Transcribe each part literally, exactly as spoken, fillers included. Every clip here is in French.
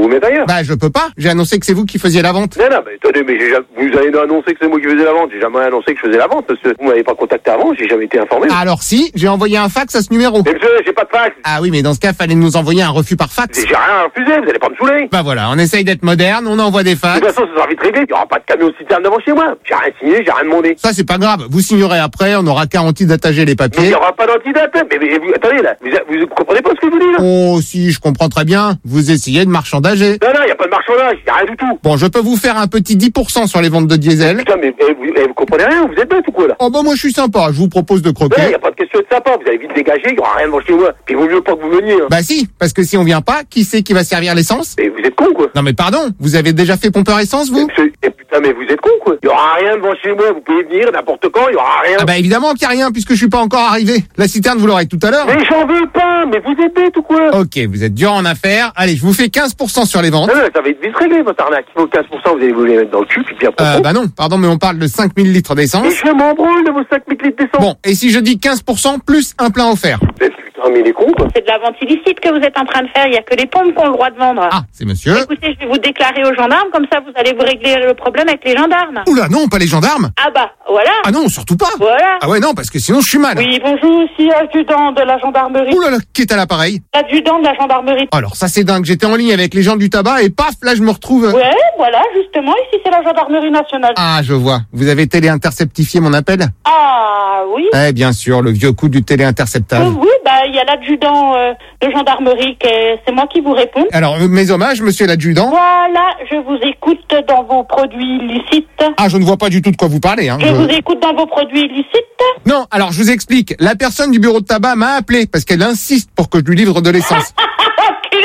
vous mettre ailleurs. Bah, je peux pas. J'ai annoncé que c'est vous qui faisiez la vente. Non, non, mais attendez, mais j'ai jamais... vous avez annoncé que c'est moi qui faisais la vente. J'ai jamais annoncé que je faisais la vente, parce que vous m'avez pas contacté avant, j'ai jamais été informé. Alors si, j'ai envoyé un fax à ce numéro. Mais monsieur, j'ai pas de fax. Ah oui, mais dans ce cas, fallait nous envoyer un refus par fax. J'ai rien refusé, vous allez pas me saouler. Bah voilà, on essaye d'être moderne, on envoie des De fax. toute façon, ça sera vite réglé. Il y aura pas de camion citerne devant chez moi. J'ai rien signé, j'ai rien demandé. Ça, c'est pas grave. Vous signerez après, on aura garanti d'attacher les Mais il papiers. y aura pas d'antidate. Mais, mais, vous, attendez là, vous, vous comprenez pas ce que je vous dis là? Oh, si, je comprends très bien. Vous essayez de marchandager. Non, non, il y a pas de marchandage, y a rien du tout. Bon, je peux vous faire un petit dix pour cent sur les ventes de diesel. Putain, mais eh, vous, eh, vous comprenez rien, vous êtes bête ou quoi là? Oh bah moi je suis sympa, je vous propose de Non, il croquer. y a pas de question de sympa, vous allez vite dégager, il y aura rien devant chez moi. Puis il vaut mieux pas que vous veniez. Hein. Bah si, parce que si on vient pas, qui c'est qui va servir l'essence? Mais vous êtes con quoi. Non mais pardon, vous avez déjà fait pompeur essence vous? Mais, eh, putain, mais vous êtes con quoi. Il y aura rien devant chez moi, vous pouvez venir n'importe quand, il y aura rien. Ah bah évidemment qu'il n'y a rien puisque je suis pas encore arrivé. La citerne vous l'aurez tout à l'heure. Mais j'en veux pas, mais vous êtes bête ou quoi? Ok, vous êtes dur en affaires. Allez, je vous fais quinze pour cent sur les ventes. Non, non, ça va être vite réglé votre arnaque. Il faut quinze pour cent, vous allez vous les mettre dans le cul, puis après. Euh, bah non, pardon, mais on parle de cinq mille litres Mais d'essence. je m'en branle de vos cinq mille litres d'essence. Bon, et si je dis quinze pour cent plus un plein offert? Mais putain, mais il est con quoi. C'est de la vente illicite que vous êtes en train de faire. Il n'y a que les pompes qui ont le droit de vendre. Ah, c'est monsieur. Écoutez, je vais vous déclarer aux gendarmes, comme ça vous allez vous régler le problème avec les gendarmes. Oula, non, pas les gendarmes. Ah bah, voilà. Ah non, surtout pas. Voilà. Ah ouais, non, parce que sinon je suis mal. Oui, bonjour, ici adjudant de la gendarmerie. Oula là, qui est à l'appareil? Adjudant de la gendarmerie. Alors ça c'est dingue, j'étais en ligne avec les gens du tabac et paf, là je me retrouve... Ouais, voilà, justement, ici c'est la gendarmerie nationale. Ah, je vois. Vous avez télé-interceptifié mon appel? Ah, oui. Eh bien sûr, le vieux coup du télé-interceptage. Oui, oui, bah, il y a l'adjudant euh, de gendarmerie, qui est- c'est moi qui vous réponds. Alors, euh, mes hommages, monsieur l'adjudant. Voilà, je vous écoute dans vos produits illicites. Ah, je ne vois pas du tout de quoi vous parlez. Hein. Je Je- vous écoute dans vos produits illicites. Non, alors je vous explique. La personne du bureau de tabac m'a appelé parce qu'elle insiste pour que je lui livre de l'essence. Enculé,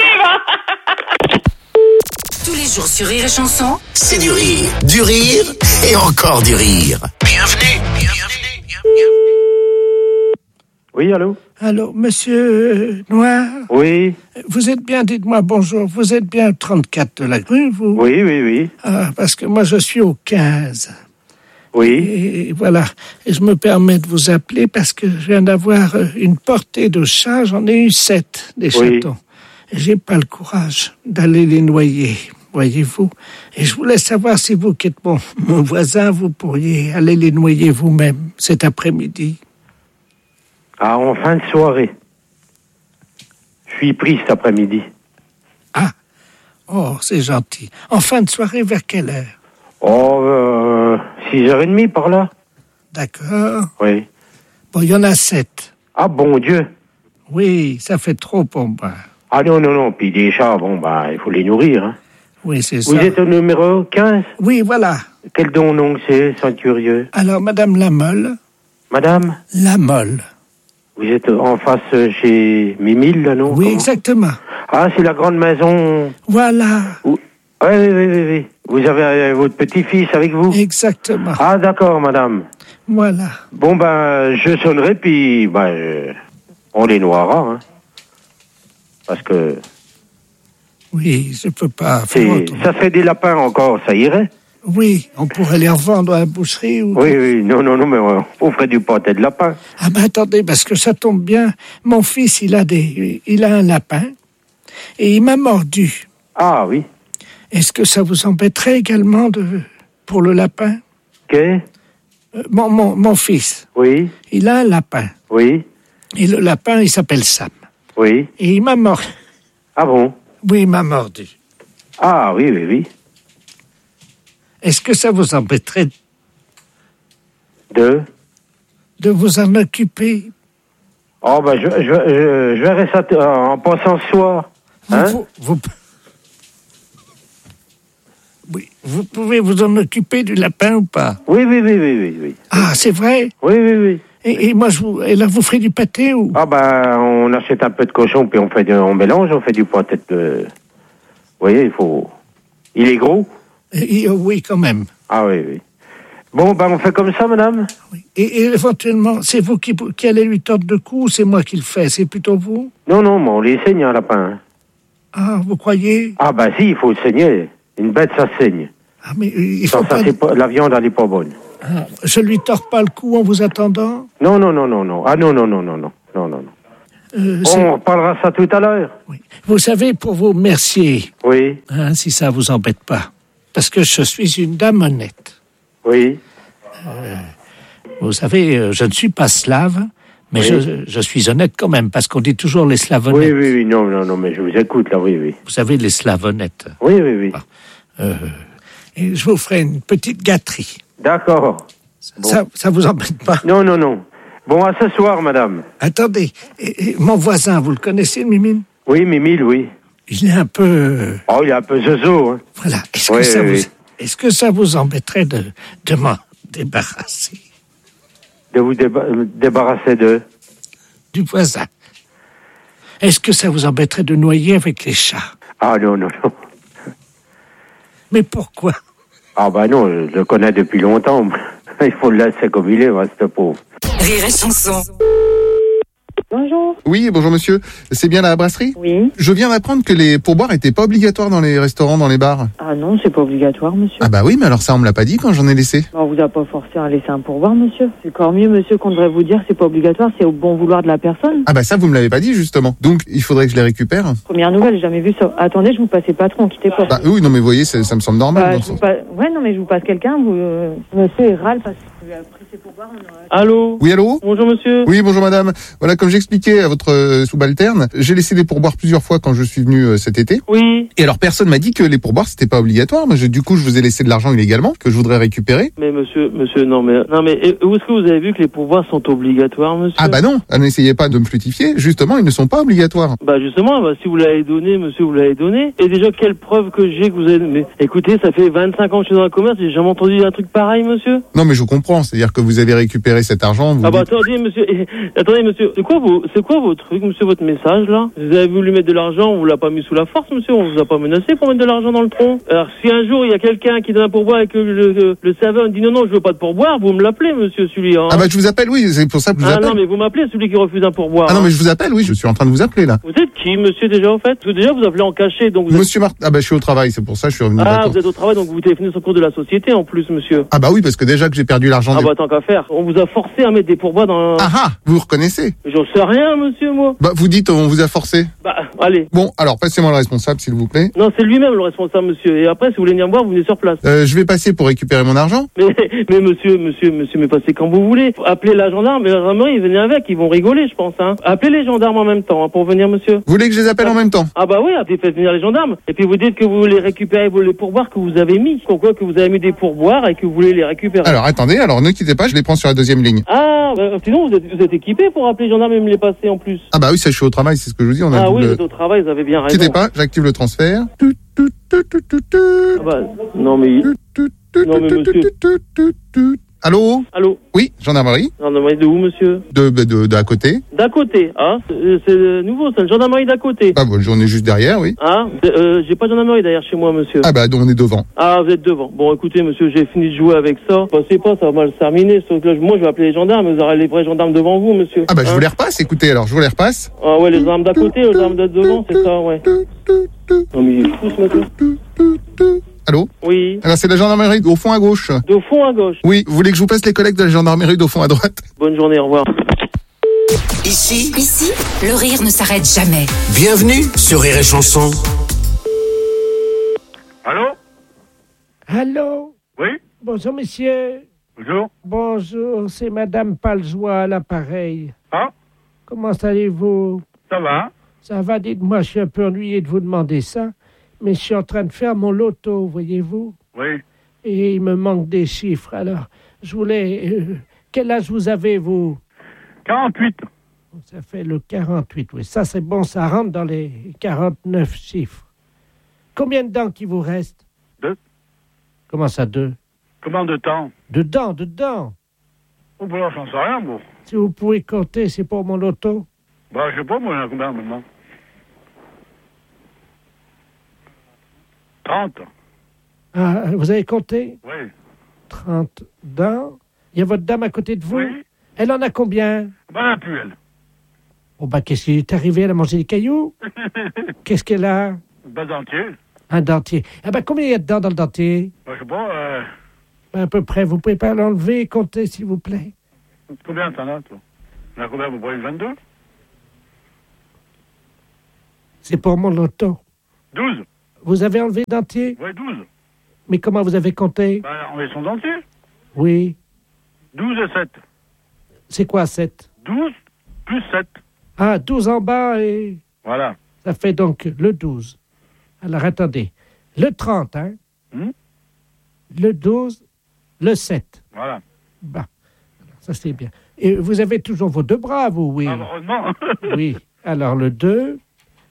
va. Tous les jours sur Rire et Chanson, C'est du rire, du rire et encore du rire. Bienvenue, bienvenue, bienvenue. Oui, allô? Allô, monsieur Noir, Oui, vous êtes bien, dites-moi bonjour, vous êtes bien au trente-quatre de la rue, vous? oui, oui, oui. Ah, parce que moi je suis au quinze. Oui. Et voilà, et je me permets de vous appeler parce que je viens d'avoir euh, une portée de chats, j'en ai eu sept, des Oui. chatons. Et j'ai pas le courage d'aller les noyer, voyez-vous. Et je voulais savoir si vous, qui êtes mon, mon voisin, vous pourriez aller les noyer vous-même cet après-midi. Ah, en fin de soirée. Je suis pris cet après-midi. Ah, oh, c'est gentil. En fin de soirée, vers quelle heure? Oh, euh, six heures trente par là. D'accord. Oui. Bon, il y en a sept. Ah, bon Dieu. Oui, ça fait trop pour moi. Ah non, non, non. Puis des chats, bon, bah, il faut les nourrir. Hein. Oui, c'est Vous ça. êtes au numéro quinze? Oui, voilà. Quel don donc c'est, sans être curieux? Alors, Madame Lamolle, Madame, Lamolle. vous êtes en face euh, chez Mimile, là, non? Oui, Comment? exactement. Ah, c'est la grande maison. Voilà, Où... Oui, oui, oui, oui, oui. Vous avez euh, votre petit-fils avec vous? exactement. Ah, d'accord, madame. Voilà. Bon, ben, je sonnerai, puis, ben, euh, on les noiera, hein. Parce que Oui, je peux pas c'est, faire autrement. ça fait des lapins encore, ça irait? Oui, on pourrait les revendre à la boucherie ou... Oui, oui, non, non, non, mais on, on ferait du pâté de lapin. Ah ben attendez, parce que ça tombe bien. Mon fils, il a des, il a un lapin et il m'a mordu. Ah, oui. Est-ce que ça vous embêterait également de, pour le lapin? Qu'est? Euh, mon, mon, mon fils, Oui, il a un lapin. oui, Et le lapin, il s'appelle Sam. oui. Et il m'a mordu. Ah bon? Oui, il m'a mordu. Ah, oui, oui, oui. Est-ce que ça vous embêterait Deux. de vous en occuper? Oh, ben, je, je, je, je verrai ça t- en passant ce soir. Hein? Vous, vous, oui, vous pouvez vous en occuper du lapin ou pas? Oui, oui, oui, oui, oui, oui. Ah, c'est vrai? Oui, oui, oui. Et, et moi, je vous, et là, vous ferez du pâté ou? Ah, ben, on achète un peu de cochon, puis on fait du, on mélange, on fait du pâté de... Vous voyez, il faut... Il est gros? Et- et, oui, quand même. Ah, oui, oui. Bon, ben, on fait comme ça, madame? Oui. Et, et éventuellement, c'est vous qui, qui allez lui tordre le cou ou c'est moi qui le fais? C'est plutôt vous? Non, non, mais on les saigne, un lapin. hein. Ah, vous croyez? Ah, ben, si, il faut le saigner. Une bête, ça saigne. Ah, mais euh, il faut Sans ça, pas... c'est pas... La viande, elle est pas bonne. Ah, je lui tords pas le cou en vous attendant? Non, non, non, non, non. Ah, non, non, non, non, non. Non, non, non. Euh, On reparlera ça tout à l'heure. oui. Vous savez, pour vous remercier, Oui, hein, si ça vous embête pas, parce que je suis une dame honnête. oui. Vous savez, euh, je ne suis pas slave, mais Oui. je, je suis honnête quand même, parce qu'on dit toujours les slaves Oui, honnêtes. oui, oui, non, non, non, mais je vous écoute, là, oui, oui. Vous savez, les slaves honnêtes. Oui, oui, oui. Euh, et je vous ferai une petite gâterie. D'accord. Bon. Ça, ça vous embête pas? Non, non, non. Bon, à ce soir, madame. Attendez, et- et mon voisin, vous le connaissez, le Mimine? Oui, Mimile, oui. Il est un peu... euh, Oh, il est un peu zozo, hein. Voilà. Est-ce Oui, que ça oui, vous, oui. est-ce que ça vous embêterait de, de m'en débarrasser De vous déba- euh, débarrasser de... du voisin? Est-ce que ça vous embêterait de noyer avec les chats? Ah, non, non, non. Mais pourquoi? Ah, bah non, je le connais depuis longtemps. Il faut le laisser comme il est, moi, ce pauvre. Rire et chanson. Bonjour. Oui, bonjour monsieur. C'est bien la brasserie? Oui. Je viens d'apprendre que les pourboires étaient pas obligatoires dans les restaurants, dans les bars. Ah non, c'est pas obligatoire, monsieur. Ah bah oui, mais alors ça on me l'a pas dit quand j'en ai laissé. On vous a pas forcé à laisser un pourboire, monsieur. C'est encore mieux, monsieur, qu'on devrait vous dire que c'est pas obligatoire, c'est au bon vouloir de la personne. Ah bah ça vous me l'avez pas dit justement. Donc il faudrait que je les récupère. Première nouvelle, j'ai jamais vu ça. Attendez, je vous passe le patron, quittez pas. Bah oui, non mais vous voyez, ça, ça me semble normal. Bah, dans je ce vous sens. passe... Ouais, non, mais je vous passe quelqu'un, vous... euh, Monsieur, il râle parce que après c'est pourboire, on aura... Allô? Oui, allô? Bonjour monsieur. Oui, bonjour madame. Voilà, comme j'expliquais à votre euh, subalterne, j'ai laissé des pourboires plusieurs fois quand je suis venu euh, cet été. Oui. Et alors personne m'a dit que les pourboires c'était pas obligatoire. Moi, je- du coup, je vous ai laissé de l'argent illégalement que je voudrais récupérer. Mais monsieur, monsieur, non mais, non mais, et où est-ce que vous avez vu que les pourboires sont obligatoires, monsieur? Ah bah non, ah, n'essayez pas de me flutifier. Justement, ils ne sont pas obligatoires. Bah justement, bah, si vous l'avez donné, monsieur, vous l'avez donné. Et déjà, quelle preuve que j'ai que vous avez... Mais écoutez, ça fait vingt-cinq ans que je suis dans le commerce, j'ai jamais entendu un truc pareil, monsieur. Non, mais je comprends. C'est-à-dire que vous avez récupéré cet argent. Vous Ah bah dites- attendez, monsieur, eh, attendez, monsieur, c'est quoi vos, c'est quoi vos trucs, monsieur, votre message, là? Vous avez voulu mettre de l'argent, on vous l'a pas mis sous la force, monsieur, on vous a pas menacé pour mettre de l'argent dans le tronc. Alors, si un jour, il y a quelqu'un qui donne un pourboire et que le, le, le serveur me dit non, non, je veux pas de pourboire, vous me l'appelez, monsieur, celui, hein. Ah bah je vous appelle, oui. C'est pour ça que je vous Ah appelle. non, mais vous m'appelez, celui qui refuse un pourboire. Ah non, hein. mais je vous appelle, oui. Je suis en train de vous appeler là. Vous êtes qui, monsieur, déjà, en fait? Parce que déjà, vous appelez en cachet, donc vous êtes... Monsieur Martin. Ah bah je suis au travail. C'est pour ça que je suis revenu. Ah, d'accord. vous êtes au travail, donc vous téléphonez sur le compte de la société, en plus, monsieur. Ah bah oui, parce que déjà que j'ai perdu l'argent. Ah des- bah, tant qu'à faire. On vous a forcé à mettre des pourboires dans... Ah ah, vous reconnaissez? J'en sais rien, monsieur, moi. Bah vous dites on vous a forcé. Bah, allez. Bon, alors passez-moi le responsable s'il vous plaît. Non, c'est lui-même le responsable, monsieur. Et après, si vous voulez venir me voir, vous venez sur place. Euh, je vais passer pour récupérer mon argent. Mais, mais monsieur, monsieur, monsieur, mais passez quand vous voulez. Appelez la gendarme et la gendarmerie, venez avec, ils vont rigoler, je pense, hein. Appelez les gendarmes en même temps, hein, pour venir, monsieur. Vous voulez que je les appelle en même temps? Ah bah oui, appelez, faites venir les gendarmes. Et puis vous dites que vous voulez récupérer vos- les pourboires que vous avez mis. Pourquoi que vous avez mis des pourboires et que vous voulez les récupérer. Alors attendez, alors ne quittez pas, je les prends sur la deuxième ligne. Ah, bah, sinon vous êtes, vous êtes équipé pour appeler les gendarmes et me les passer en plus. Ah bah oui, ça je suis au travail, c'est ce que je vous dis. On a Ah double- oui, vous êtes au travail, vous avez bien raison. Quittez pas, j'active le transfert. Tu, tu, tu, tu, tu, tu. Ah bah, non mais... Tu, tu, tu, Non, mais tu, monsieur. tu, tu, tu, tu. Allô? Allô? Oui, gendarmerie. Gendarmerie de où, monsieur? De, de, de, d'à côté. D'à côté, hein? C'est c'est nouveau, c'est une gendarmerie d'à côté. Ah bon, j'en ai juste derrière, oui. Hein? Euh, j'ai pas de gendarmerie derrière chez moi, monsieur. Ah bah donc on est devant. Ah, vous êtes devant. Bon, écoutez, monsieur, j'ai fini de jouer avec ça. Passez pas, ça va mal se terminer. Sauf que là, moi, je vais appeler les gendarmes. Vous aurez les vrais gendarmes devant vous, monsieur. Ah bah je Hein? vous les repasse, écoutez, alors je vous les repasse. Ah ouais, les gendarmes d'à côté, les gendarmes de devant, c'est ça, ouais. Non, mais il est fou, ce monsieur. Allô? Oui. Alors c'est la gendarmerie au fond à gauche. De fond à gauche. Oui, vous voulez que je vous passe les collègues de la gendarmerie d'au fond à droite? Bonne journée, au revoir. Ici, Ici, le rire ne s'arrête jamais. bienvenue sur Rire et Chanson. Allô? Allô? Oui? Bonjour, monsieur. Bonjour? Bonjour, c'est Madame Paljoie à l'appareil. Ah? Comment allez-vous? Ça va? Ça va, dites-moi, je suis un peu ennuyé de vous demander ça, mais je suis en train de faire mon loto, voyez-vous? Oui. Et il me manque des chiffres, alors je voulais... euh, quel âge vous avez, vous? quarante-huit. Ça fait le quarante-huit, oui. Ça, c'est bon, ça rentre dans les quarante-neuf chiffres. Combien de dents qui vous reste? Deux. Comment ça, deux? Combien de temps? Dedans, dedans. Oh, bah là, j'en sais rien, bon. Si vous pouvez compter, c'est pour mon loto. Bah, je sais pas, moi, il y en a combien maintenant? trente. Ah, vous avez compté? Oui. trente dents. Il y a votre dame à côté de vous? Oui. Elle en a combien? Bah, elle a plus, elle. Oh, bah, qu'est-ce qui est arrivé? Elle a mangé des cailloux? Qu'est-ce qu'elle a? Bah, dentier. Un dentier. Ah, bah, combien il y a de dents dans le dentier? Bah, je sais pas, euh, Ben, à peu près. Vous pouvez pas l'enlever et compter, s'il vous plaît? combien t'en as, toi? Il y en a combien, vous voyez, vingt-deux? C'est pour mon loto. douze. Vous avez enlevé le dentier? Ouais, douze. Mais comment vous avez compté? Bah, on met son dentier. Oui. douze et sept. C'est quoi sept? douze plus sept. Ah, douze en bas et... Voilà. Ça fait donc le douze. Alors, attendez. Le trente, hein? Hmm? Le douze, le sept. Voilà. Bah, ça c'est bien. Et vous avez toujours vos deux bras, vous, oui? Ah, heureusement. Oui. Alors, le deux.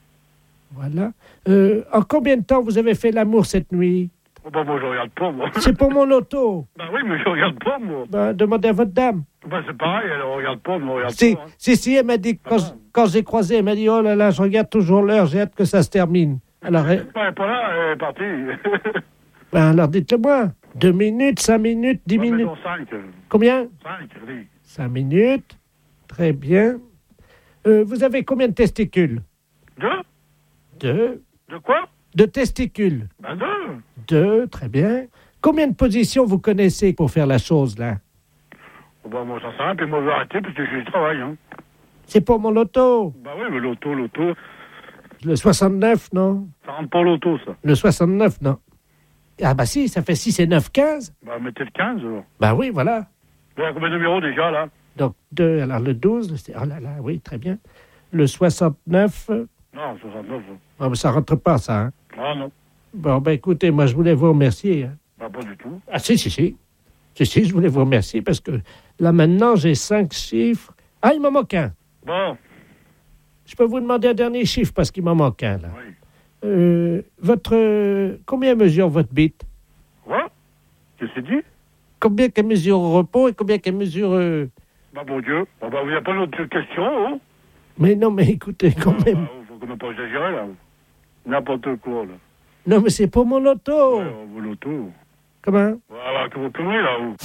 Voilà. Euh, en combien de temps vous avez fait l'amour cette nuit? Oh, bah, moi, je regarde pas, moi. C'est pour mon loto. Bah oui, mais je regarde pas, moi. Bah, demandez à votre dame. Bah, c'est pareil, elle regarde pas, moi, regarde Si, pas. Hein. si, si, elle m'a dit, que quand, Ah bon. quand j'ai croisé, elle m'a dit, oh là là, je regarde toujours l'heure, j'ai hâte que ça se termine. Alors, elle- Elle est pas là, elle est partie. ben, alors dites-le-moi. Deux minutes, cinq minutes, dix Ouais, minutes. mettons cinq. Combien? cinq, allez. Cinq minutes. Très bien. Euh, vous avez combien de testicules? Deux? Deux. De quoi? De testicules? Bah, deux. Deux, très bien. Combien de positions vous connaissez pour faire la chose, là? Oh, bah, moi, ça sert à rien, puis moi, je vais arrêter, parce que je suis au travail, hein. C'est pour mon loto. Bah oui, mais l'auto, l'auto, Le soixante-neuf, non? ça rentre pas l'auto, ça. Le soixante-neuf, non. Ah bah si, ça fait six et neuf, quinze. Bah, mettez le quinze, alors. Bah oui, voilà. Il y a combien de numéros, déjà, là? Donc deux, alors le douze, c'est- oh là là, oui, très bien. Le soixante-neuf, euh, Non, soixante-neuf. hein. oh, ben, ça rentre pas, ça. Hein. Ah, non. Bon, ben écoutez, moi je voulais vous remercier. Hein. Bah, pas du tout. Ah si, si, si. Si, si, je voulais vous remercier parce que là maintenant j'ai cinq chiffres. Ah, il m'en manque un. Bon, Je peux vous demander un dernier chiffre parce qu'il m'en manque un, là. oui. Euh, votre... euh, combien mesure votre bite? Quoi? Qu'est-ce que c'est dit? Combien qu'elle mesure au repos et combien qu'elle mesure... euh, Bah, bon Dieu. Bah, bah, vous n'avez pas d'autres questions, hein? Mais non, mais écoutez, quand Ah, même. bah, faut quand même pas exagérer, là. N'importe quoi, là. Non, mais c'est pour mon loto. Ouais, vos lotos. Comment? Voilà, que vous conneries, là, vous.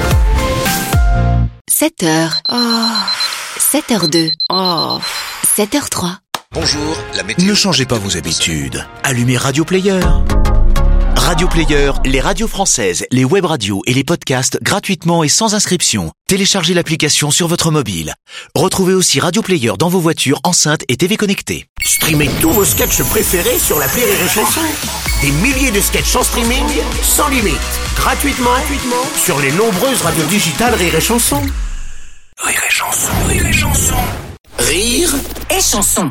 sept heures. Oh. sept heures deux. Oh. sept heures trois. Bonjour, la météo. Ne changez pas vos habitudes. Allumez Radio Player. Radio Player, les radios françaises, les web radios et les podcasts gratuitement et sans inscription. Téléchargez l'application sur votre mobile. Retrouvez aussi Radio Player dans vos voitures, enceintes et T V connectées. Streamez tous vos sketchs préférés sur l'appli Rire et Chanson. Des milliers de sketchs en streaming, sans limite, gratuitement, gratuitement sur les nombreuses radios digitales Rire et Chanson. Rire et Chanson, Rire et Chanson. Rire Et chanson.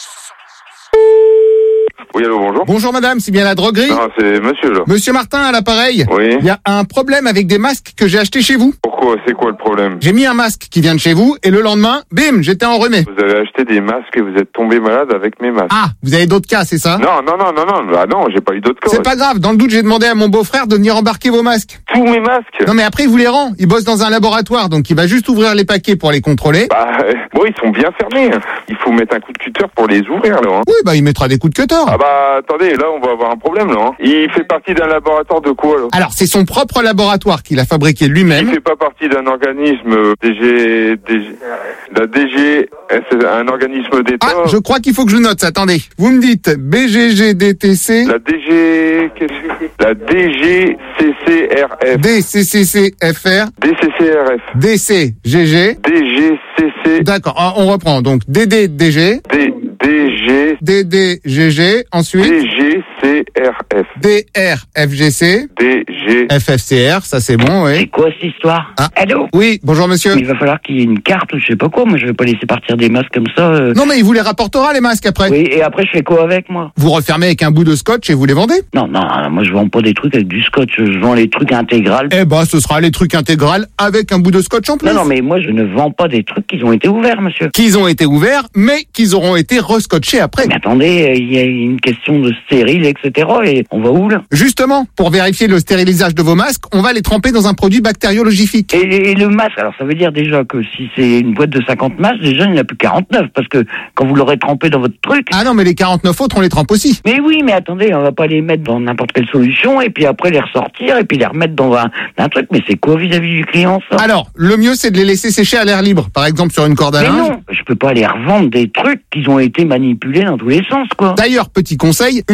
Oui, allô, bonjour. Bonjour madame, c'est bien la droguerie? Non, c'est monsieur, là. Monsieur Martin à l'appareil. Oui. Il y a un problème avec des masques que j'ai achetés chez vous. Pourquoi? C'est quoi le problème? J'ai mis un masque qui vient de chez vous et le lendemain, bim, j'étais en remet. Vous avez acheté des masques et vous êtes tombé malade avec mes masques. Ah, vous avez d'autres cas, c'est ça? Non, non, non, non, non, bah non, j'ai pas eu d'autres cas. C'est pas grave, dans le doute, j'ai demandé à mon beau-frère de venir embarquer vos masques. Tous mes masques? Non mais après, il vous les rend. Il bosse dans un laboratoire, donc il va juste ouvrir les paquets pour les contrôler. Bah, euh, bon, ils sont bien fermés. hein. Il faut mettre un coup de cutter pour les ouvrir, là. Hein. Oui, bah il mettra des coups de cutter. Ah bah, attendez, là, on va avoir un problème, là. Hein. Il fait partie d'un laboratoire de quoi, là? Alors, c'est son propre laboratoire qu'il a fabriqué Il lui-même. fait pas partie d'un organisme euh, D G, D G, la D G, c'est un organisme d'État. Ah, je crois qu'il faut que je note ça. Attendez. Vous me dites B G G D T C. La D G, qu'est-ce que- la D G C C R F. D C C C F R. D C C R F. D C G G. D G C C. D'accord, ah, on reprend. Donc D D D G. D D G. D D G G. Ensuite. D G C R F. D R F G C. D G. F F C R, ça c'est bon, oui. C'est quoi cette histoire? Ah. Allô? Oui, bonjour monsieur. Il va falloir qu'il y ait une carte ou je sais pas quoi. Moi, je vais pas laisser partir des masques comme ça. euh. Non mais il vous les rapportera les masques après. Oui, et après, je fais quoi avec moi? Vous refermez avec un bout de scotch et vous les vendez. Non, non, non, moi, je vends pas des trucs avec du scotch. Je vends les trucs intégrales. Eh ben, ce sera les trucs intégrales avec un bout de scotch en plus. Non, non, mais moi, je ne vends pas des trucs qui ont été ouverts, monsieur. Qu'ils ont été ouverts, mais qu'ils auront été rescotchés après. Mais attendez, il y a une question de stérile, et cetera. Et on va où, là? Justement, pour vérifier le stérilisage de vos masques, on va les tremper dans un produit bactériologique. Et, et le masque, alors ça veut dire déjà que si c'est une boîte de cinquante masques, déjà il n'y en a plus quarante-neuf, parce que quand vous l'aurez trempé dans votre truc... Ah non, mais les quarante-neuf autres, on les trempe aussi. Mais oui, mais attendez, on va pas les mettre dans n'importe quelle solution, et puis après les ressortir, et puis les remettre dans un, un truc, mais c'est quoi vis-à-vis du client, ça? Alors, le mieux, c'est de les laisser sécher à l'air libre, par exemple sur une corde à Mais linge. non, je peux pas les revendre des trucs qui ont été manipulés dans tous les sens, quoi. D'ailleurs, petit conseil, une fois que les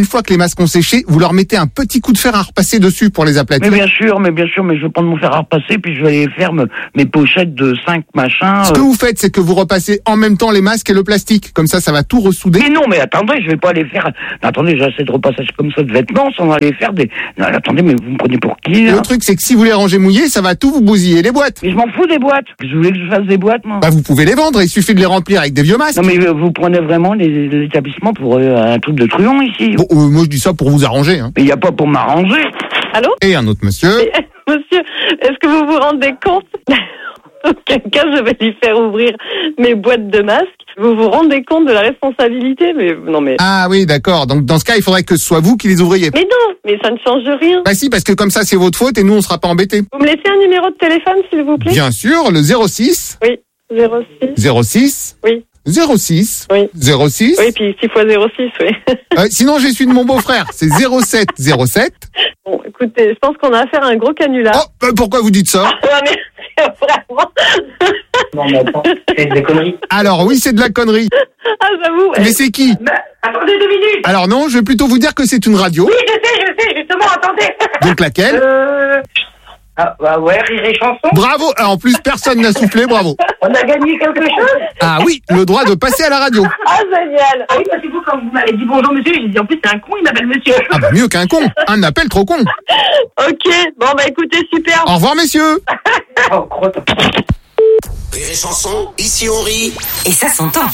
masques ont séché, vous leur mettez un petit coup de fer à repasser dessus pour les aplatir. Mais bien sûr, mais bien sûr, mais je vais prendre mon fer à repasser, puis je vais aller faire me, mes pochettes de cinq machins. Ce euh... que vous faites, c'est que vous repassez en même temps les masques et le plastique. Comme ça, ça va tout ressouder. Mais non, mais attendez, je vais pas aller faire... Attendez, j'ai assez de repassage comme ça de vêtements sans aller faire des... Non, attendez, mais vous me prenez pour qui, là? Le truc, c'est que si vous les rangez mouillés, ça va tout vous bousiller les boîtes. Mais je m'en fous des boîtes. Je voulais que je fasse des boîtes, moi. Bah, vous pouvez les vendre, il suffit de les remplir avec des vieux masques. Non, mais euh, vous prenez vraiment les, les établissements pour euh, un truc de truand, ici. Bon, euh, moi, je dis ça pour vous arranger. Hein. Mais il n'y a pas pour m'arranger. Allô? Et un autre monsieur. Et, monsieur, est-ce que vous vous rendez compte? Quelqu'un, je vais lui faire ouvrir mes boîtes de masques. Vous vous rendez compte de la responsabilité? Mais non, mais... Ah oui, d'accord. Donc, dans ce cas, il faudrait que ce soit vous qui les ouvriez. Mais non, mais ça ne change rien. Bah si, parce que comme ça, c'est votre faute et nous, on sera pas embêtés. Vous me laissez un numéro de téléphone, s'il vous plaît? Bien sûr, le zéro six. Oui, zéro six. zéro six. Oui. zéro six. Oui. zéro six. Oui, puis six fois zéro six, oui. euh, sinon, j'ai celui de mon beau-frère. C'est zéro sept zéro sept. Bon, écoutez, je pense qu'on a affaire à un gros canular. Oh, bah pourquoi vous dites ça? Ah, mais c'est vraiment... Non, mais attends, c'est des conneries. Alors oui, c'est de la connerie. Ah, j'avoue. Mais c'est qui? Mais, attendez deux minutes. Alors non, je vais plutôt vous dire que c'est une radio. Oui, je sais, je sais, justement, attendez. Donc laquelle? Euh... Ah, bah ouais, Rire et Chanson. Bravo. Ah, en plus, personne n'a soufflé, bravo. On a gagné quelque chose. Ah oui, le droit de passer à la radio. Ah, génial. Ah oui, parce que vous, quand vous m'avez dit bonjour monsieur, j'ai dit en plus c'est un con, il m'appelle monsieur. Ah bah mieux qu'un con. Un appel trop con. Ok, bon bah écoutez, super. Au revoir, messieurs. Oh, crotte. Rire et Chanson, ici on rit. Et ça s'entend.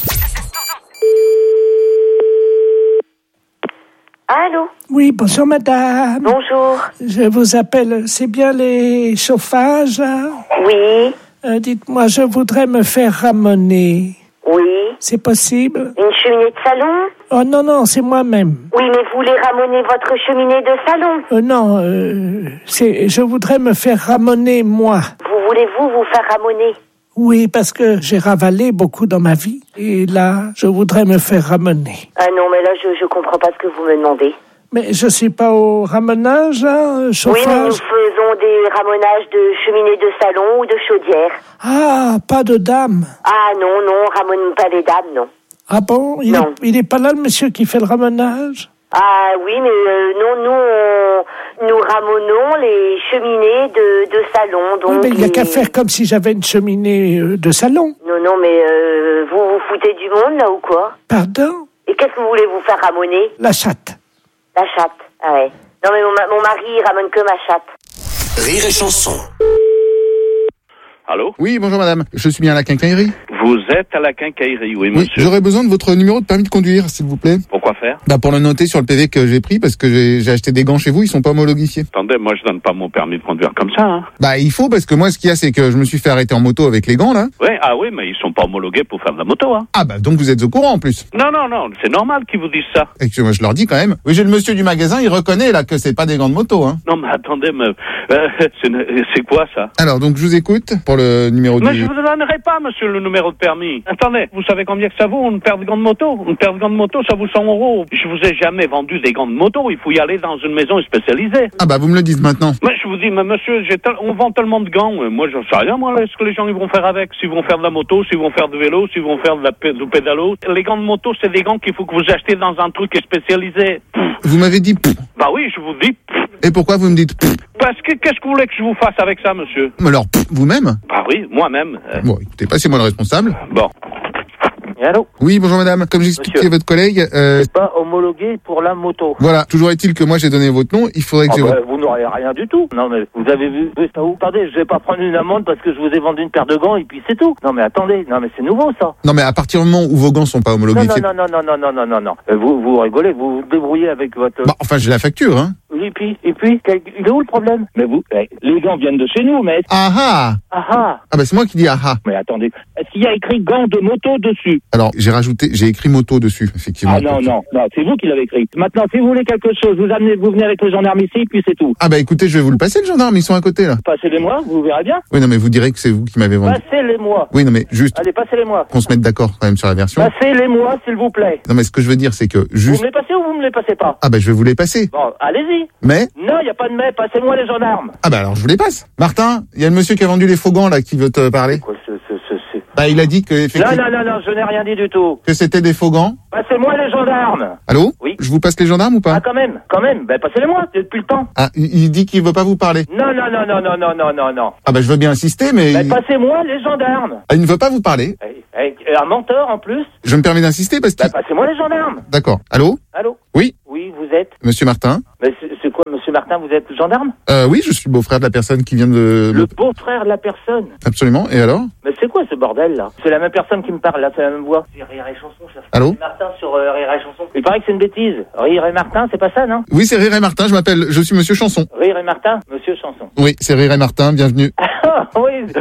Allô? Oui, bonjour madame. Bonjour. Je vous appelle, c'est bien les chauffages? Hein? Oui. Euh, dites-moi, je voudrais me faire ramoner. Oui. C'est possible? Une cheminée de salon? Oh non, non, c'est moi-même. Oui, mais vous voulez ramoner votre cheminée de salon? Euh, non, euh, c'est, je voudrais me faire ramoner moi. Vous voulez-vous vous faire ramoner? Oui, parce que j'ai ravalé beaucoup dans ma vie. Et là, je voudrais me faire ramener. Ah non, mais là, je je comprends pas ce que vous me demandez. Mais je suis pas au ramonage, hein, chauffage? Oui, mais nous faisons des ramonages de cheminées de salon ou de chaudière. Ah, pas de dame. Ah non, non, on ramone pas les dames, non. Ah bon? Il non. Est, il est pas là, le monsieur qui fait le ramonage? Ah oui, mais euh, non, nous, on, nous ramonons les cheminées de, de salon. Donc oui, mais il n'y a les... qu'à faire comme si j'avais une cheminée euh, de salon. Non, non, mais euh, vous vous foutez du monde, là, ou quoi? Pardon? Et qu'est-ce que vous voulez vous faire ramoner? La chatte. La chatte, ah ouais. Non, mais mon, ma- mon mari, il ramone que ma chatte. Rire et Chanson. Allô? Oui, bonjour madame. Je suis bien à la quincaillerie. Vous êtes à la quincaillerie, oui, Oui, monsieur. j'aurais besoin de votre numéro de permis de conduire, s'il vous plaît. Pourquoi faire? Bah pour le noter sur le P V que j'ai pris, parce que j'ai, j'ai acheté des gants chez vous, ils sont pas homologifiés. Attendez, moi je donne pas mon permis de conduire comme ça, hein. Bah il faut, parce que moi ce qu'il y a, c'est que je me suis fait arrêter en moto avec les gants, là. Oui, ah oui, mais ils sont pas homologués pour faire de la moto, hein. Ah bah donc vous êtes au courant en plus. Non, non, non, c'est normal qu'ils vous disent ça. Et que moi je leur dis quand même. Oui, j'ai le monsieur du magasin, il reconnaît là que c'est pas des gants de moto, hein. Non, mais attendez, mais, euh, c'est, c'est quoi ça? Alors donc je vous écoute pour le numéro Mais du... je vous donnerai pas, monsieur, le numéro de permis. Attendez, vous savez combien que ça vaut, une paire de gants de moto? Une paire de gants de moto, ça vaut cent euros. Je vous ai jamais vendu des gants de moto, il faut y aller dans une maison spécialisée. Ah bah vous me le dites maintenant. Mais je vous dis, mais monsieur, j'ai tel... on vend tellement de gants, euh, moi j'en sais rien, moi, là, ce que les gens ils vont faire avec, s'ils vont faire de la moto, s'ils vont faire du vélo, s'ils vont faire de la p- du pédalo. Les gants de moto, c'est des gants qu'il faut que vous achetez dans un truc spécialisé. Vous m'avez dit... Pff. Bah oui, je vous dis... Et pourquoi vous me dites... Pff. Parce que qu'est-ce que vous voulez que je vous fasse avec ça, monsieur? Mais alors, pff, vous-même? Bah oui, moi-même. Euh... Bon, écoutez, passez-moi le responsable. Bon. Allô? Oui, bonjour madame. Comme j'expliquais à votre collègue... Euh... C'est pas homologué pour la moto. Voilà, toujours est-il que moi j'ai donné votre nom, il faudrait que Ah j'ai... bah, votre- vous n'aurez rien du tout. Non mais vous avez vu, vu ça où? Attendez, je vais pas prendre une amende parce que je vous ai vendu une paire de gants et puis c'est tout. Non mais attendez, non mais c'est nouveau ça. Non mais à partir du moment où vos gants sont pas Non homologués... non non non non non non non non non. Euh, Vous vous rigolez, vous vous débrouillez avec votre. Bah, enfin j'ai la facture, hein. Et puis et puis quel- il est où le problème? Mais vous, eh, les gants viennent de chez nous, mais. Ah ah. Ah ah. Ah bah c'est moi qui dis ah ah. Mais attendez, est-ce qu'il y a écrit gants de moto dessus? Alors j'ai rajouté, j'ai écrit moto dessus, effectivement. Ah non non non, c'est vous qui l'avez écrit. Maintenant, si vous voulez quelque chose, vous amenez, vous venez avec le gendarme ici, puis c'est tout. Ah bah écoutez, je vais vous le passer le gendarme, ils sont à côté là. Passez-les-moi, vous verrez bien. Oui non mais vous direz que c'est vous qui m'avez vendu. Passez-les-moi. Oui non mais juste Allez, passez-les-moi. qu'on se mette d'accord quand même sur la version. Passez-les-moi, s'il vous plaît. Non mais ce que je veux dire c'est que Vous juste... me les passez ou vous me les passez pas? Ah bah je vais vous les passer. Bon, allez-y. Mais... Non, il n'y a pas de mais, passez-moi les gendarmes. Ah bah alors je vous les passe. Martin, il y a le monsieur qui a vendu les faux gants là qui veut te parler. Quoi, ce, ce, ce, ce... Bah, il a dit que, Non, effectivement, non, non, non, je n'ai rien dit du tout. que c'était des faux gants. Passez-moi les gendarmes. Allô? Oui. Je vous passe les gendarmes ou pas? Ah, quand même, quand même. Ben, passez-les-moi, depuis le temps. Ah, il il dit qu'il veut pas vous parler. Non, non, non, non, non, non, non, non, non. Ah bah je veux bien insister, mais Ben, il... passez-moi les gendarmes. Ah, il ne veut pas vous parler. Eh, eh, un menteur, en plus. Je me permets d'insister parce que... Ben, passez-moi les gendarmes. D'accord. Allô? Allô? Oui, Oui, vous êtes? Monsieur Martin. Mais c'est c'est quoi, monsieur Martin, vous êtes gendarme? Euh, oui, je suis le beau-frère de la personne qui vient de... Le beau-frère de la personne. Absolument. Et alors? Mais c'est quoi ce bordel, là? C'est la même personne qui me parle, là, c'est la même voix. C'est Rire et Chanson, cherche. Allô? Martin sur euh, Rire et Chanson. Il paraît que c'est une bêtise. Rire et Martin, c'est pas ça, non? Oui, c'est Rire et Martin. Je m'appelle... Je suis Monsieur Chanson. Rire et Martin, monsieur Chanson. Oui, c'est Rire et Martin. Bienvenue. Ah, oui.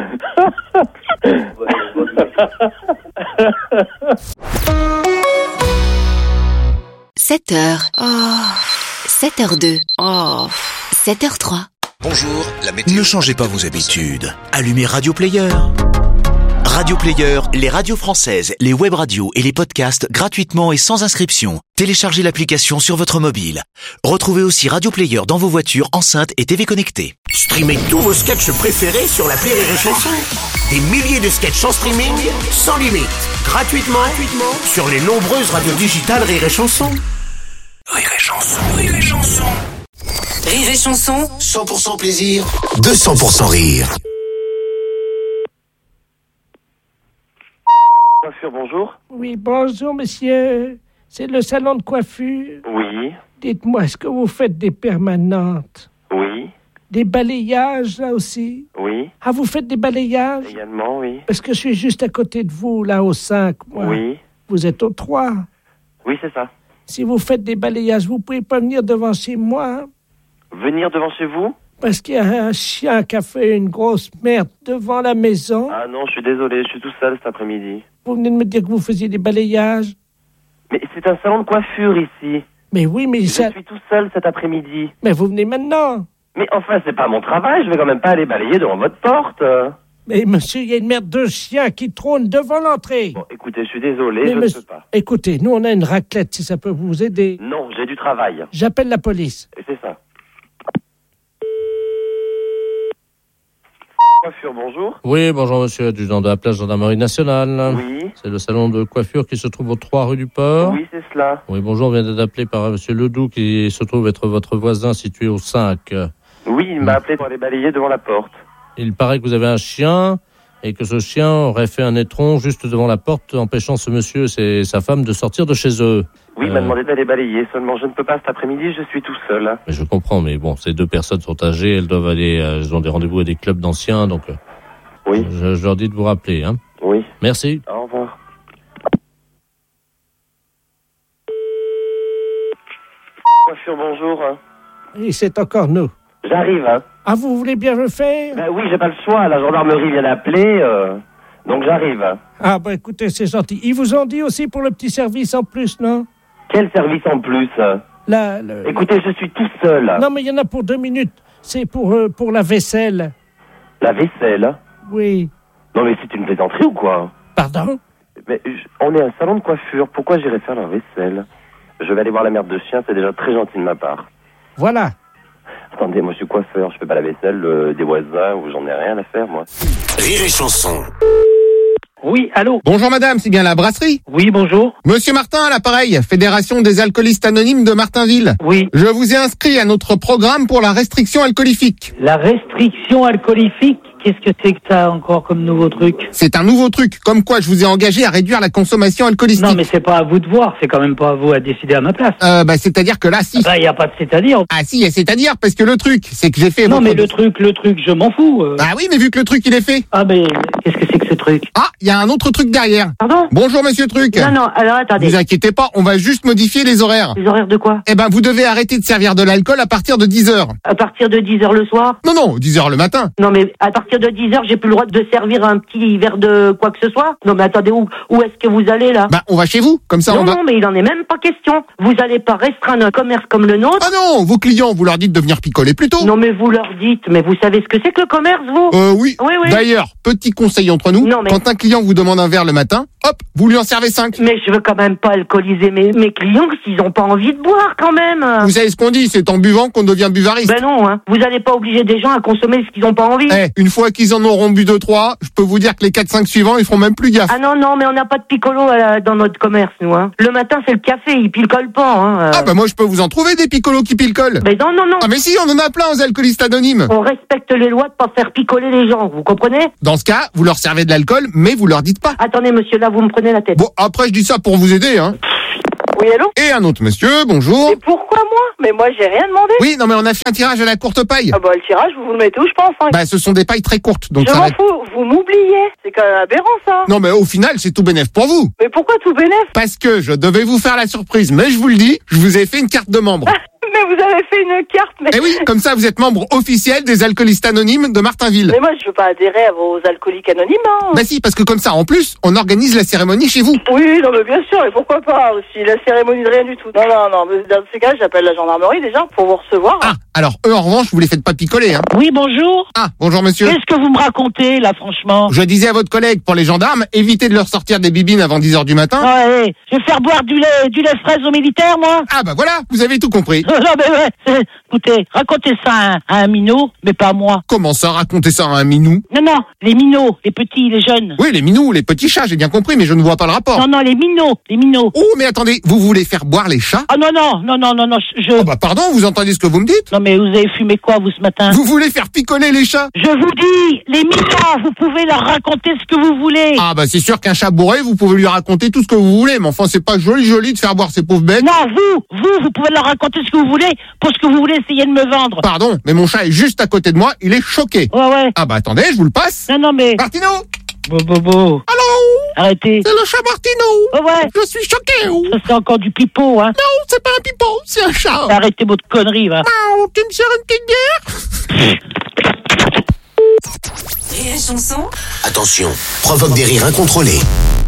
sept heures. Oh. sept heures deux. Oh. sept heures trois. Bonjour, la météo. Ne changez pas vos habitudes. Allumez Radio Player. Radio Player, les radios françaises, les web radios et les podcasts gratuitement et sans inscription. Téléchargez l'application sur votre mobile. Retrouvez aussi Radio Player dans vos voitures, enceintes et T V connectées. Streamez tous vos sketchs préférés sur l'appli Rire et Chanson. Des milliers de sketchs en streaming, sans limite, gratuitement, gratuitement sur les nombreuses radios digitales Rire et Chanson. Rire et Chanson, Rire et Chanson. Rire et Chanson, cent pour cent plaisir, deux cents pour cent rire. Coiffure, bonjour. Oui, bonjour, monsieur. C'est le salon de coiffure. Oui, Dites-moi, est-ce que vous faites des permanentes? oui, Des balayages, là aussi? oui, Ah, vous faites des balayages? également, oui. Parce que je suis juste à côté de vous, là, au cinq, moi. Oui, Vous êtes au trois. oui, c'est ça. Si vous faites des balayages, vous pouvez pas venir devant chez moi, Venir devant chez vous? parce qu'il y a un chien qui a fait une grosse merde devant la maison. Ah non, je suis désolé, je suis tout seul cet après-midi. Vous venez de me dire que vous faisiez des balayages. Mais c'est un salon de coiffure ici. Mais oui, mais Je ça... suis tout seul cet après-midi. Mais vous venez maintenant. Mais enfin, c'est pas mon travail, je vais quand même pas aller balayer devant votre porte. Mais monsieur, il y a une merde de chien qui trône devant l'entrée. Bon, écoutez, je suis désolé, Mais je ne monsieur- peux pas. Écoutez, nous on a une raclette si ça peut vous aider. Non, j'ai du travail. J'appelle la police. Et c'est ça. Coiffure, bonjour. Oui, bonjour monsieur, adjudant de la place gendarmerie nationale. Oui. C'est le salon de coiffure qui se trouve aux trois rue du Port. Oui, c'est cela. Oui, bonjour, on vient d'être appelé par monsieur Ledoux qui se trouve être votre voisin situé au cinq. Oui, il m'a appelé pour aller balayer devant la porte. Il paraît que vous avez un chien et que ce chien aurait fait un étron juste devant la porte, empêchant ce monsieur et sa femme de sortir de chez eux. Oui, il Euh, m'a demandé d'aller balayer, seulement je ne peux pas cet après-midi, je suis tout seul. mais je comprends, mais bon, ces deux personnes sont âgées, elles doivent aller, euh, elles ont des rendez-vous à des clubs d'anciens, donc euh, Oui. je, je leur dis de vous rappeler. Hein. Oui. Merci. Au revoir. Coiffure, bonjour. Et c'est encore nous. J'arrive, hein. Ah, vous voulez bien le faire? Ben oui, j'ai pas le choix, la gendarmerie vient d'appeler, euh, donc j'arrive. Ah, bah écoutez, c'est gentil. Ils vous ont dit aussi pour le petit service en plus, non? Quel service en plus? Là, le... Écoutez, je suis tout seul. Non, mais il y en a pour deux minutes. C'est pour, euh, pour la vaisselle. La vaisselle? Oui. Non mais c'est une plaisanterie ou quoi? Pardon? Mais je- on est un salon de coiffure, pourquoi j'irais faire la vaisselle? Je vais aller voir la merde de chien, c'est déjà très gentil de ma part. Voilà. Attendez, moi je suis coiffeur, je fais pas la vaisselle euh, des voisins ou j'en ai rien à faire moi. Rire et Chanson. Oui, allô? Bonjour madame, c'est bien la brasserie? Oui, bonjour. Monsieur Martin à l'appareil, Fédération des alcoolistes anonymes de Martinville. Oui. Je vous ai inscrit à notre programme pour la restriction alcoolifique. La restriction alcoolifique, qu'est-ce que c'est que ça encore comme nouveau truc? C'est un nouveau truc, comme quoi je vous ai engagé à réduire la consommation alcoolistique. Non mais c'est pas à vous de voir, c'est quand même pas à vous à décider à ma place. Euh, bah, c'est-à-dire que là, si. Bah y a pas de c'est-à-dire. Ah si, et c'est-à-dire, parce que le truc, c'est que j'ai fait... Non votre- mais le truc, le truc, je m'en fous. euh. Ah oui, mais vu que le truc, il est fait. Ah mais qu'est-ce que c'est que ce truc? Ah, il y a un autre truc derrière. Pardon? Bonjour monsieur Truc. Non, non, alors attendez. Vous inquiétez pas, on va juste modifier les horaires. Les horaires de quoi? Eh ben, vous devez arrêter de servir de l'alcool à partir de dix heures. À partir de dix heures le soir? Non, non, dix heures le matin. Non mais à partir de dix heures, j'ai plus le droit de servir un petit verre de quoi que ce soit? Non mais attendez, où, où est-ce que vous allez là? Bah, on va chez vous, comme ça non, on va... non, mais il en est même pas question. Vous allez pas restreindre un commerce comme le nôtre? Ah non, vos clients, vous leur dites de venir picoler plus tôt. Non mais vous leur dites, mais vous savez ce que c'est que le commerce, vous? Euh, oui. Oui, oui. D'ailleurs, petit conseil entre nous, Non, mais- quand un client vous demande un verre le matin, hop, vous lui en servez cinq. Mais je veux quand même pas alcooliser mes, mes clients s'ils ont pas envie de boire quand même. Vous savez ce qu'on dit, c'est en buvant qu'on devient buvariste. Ben non, hein. Vous allez pas obliger des gens à consommer ce qu'ils ont pas envie. Eh, une fois fois qu'ils en auront bu deux, trois, je peux vous dire que les quatre, cinq suivants, ils feront même plus gaffe. Ah non, non, mais on n'a pas de piccolo euh, dans notre commerce, nous. Hein. Le matin, c'est le café, il picole pas. Hein, euh. Ah bah moi, je peux vous en trouver des picolos qui picolent. Mais non, non, non. Ah mais si, on en a plein aux alcoolistes anonymes. On respecte les lois de pas faire picoler les gens, vous comprenez? Dans ce cas, vous leur servez de l'alcool, mais vous leur dites pas. Attendez, monsieur, là, vous me prenez la tête. Bon, après, je dis ça pour vous aider, hein. Oui, allô? Et un autre monsieur, bonjour. Mais pourquoi moi? Mais moi, j'ai rien demandé. Oui, non mais on a fait un tirage à la courte paille. Ah bah, le tirage, vous vous le mettez où, je pense, hein. Bah, ce sont des pailles très courtes, donc je ça m'en va être- fous, vous m'oubliez. C'est quand même aberrant, ça. Non mais au final, c'est tout bénef pour vous. Mais pourquoi tout bénef? Parce que je devais vous faire la surprise, mais je vous le dis, je vous ai fait une carte de membre. Mais vous avez fait une carte, mais... Eh oui, comme ça vous êtes membre officiel des alcoolistes anonymes de Martinville. Mais moi, je veux pas adhérer à vos alcooliques anonymes, hein. Bah si, parce que comme ça, en plus, on organise la cérémonie chez vous. Oui, non, mais bien sûr, et pourquoi pas aussi, la cérémonie de rien du tout. Non, non, non, mais dans ces cas, j'appelle la gendarmerie déjà pour vous recevoir. Ah, alors eux en revanche, vous les faites pas picoler, hein. Oui, bonjour. Ah, bonjour monsieur. Qu'est-ce que vous me racontez, là, franchement? Je disais à votre collègue, pour les gendarmes, évitez de leur sortir des bibines avant dix heures du matin. Ouais, je vais faire boire du lait, du lait fraise aux militaires, moi. Ah bah voilà, vous avez tout compris. Non, mais ouais, c'est- écoutez, racontez ça à un, à un minot, mais pas à moi. Comment ça, raconter ça à un minou? Non, non, les minots, les petits, les jeunes. Oui, les minous, les petits chats, j'ai bien compris, mais je ne vois pas le rapport. Non, non, les minots, les minots. Oh, mais attendez, vous voulez faire boire les chats? Ah non, non, non, non, non, non, je... Oh bah pardon, vous entendez ce que vous me dites? Non, mais vous avez fumé quoi, vous, ce matin? Vous voulez faire picoler les chats? Je vous dis, les minots, vous pouvez leur raconter ce que vous voulez. Ah bah c'est sûr qu'un chat bourré, vous pouvez lui raconter tout ce que vous voulez, mais enfin c'est pas joli joli de faire boire ces pauvres bêtes. Non, vous, vous, vous pouvez leur raconter ce que vous voulez pour ce que vous voulez essayer de me vendre. Pardon, mais mon chat est juste à côté de moi, il est choqué. Ouais, ouais. Ah bah attendez, je vous le passe. Non, non, mais... Martino! Bo, bo, bo. Allô? Arrêtez. C'est le chat Martino! Oh, ouais. Je suis choqué! Oh. Ça, c'est encore du pipeau, hein. Non, c'est pas un pipeau, c'est un chat! Arrêtez votre connerie, va. Ah, tu me sers une petite bière? Rire et chanson. Attention, provoque des rires incontrôlés.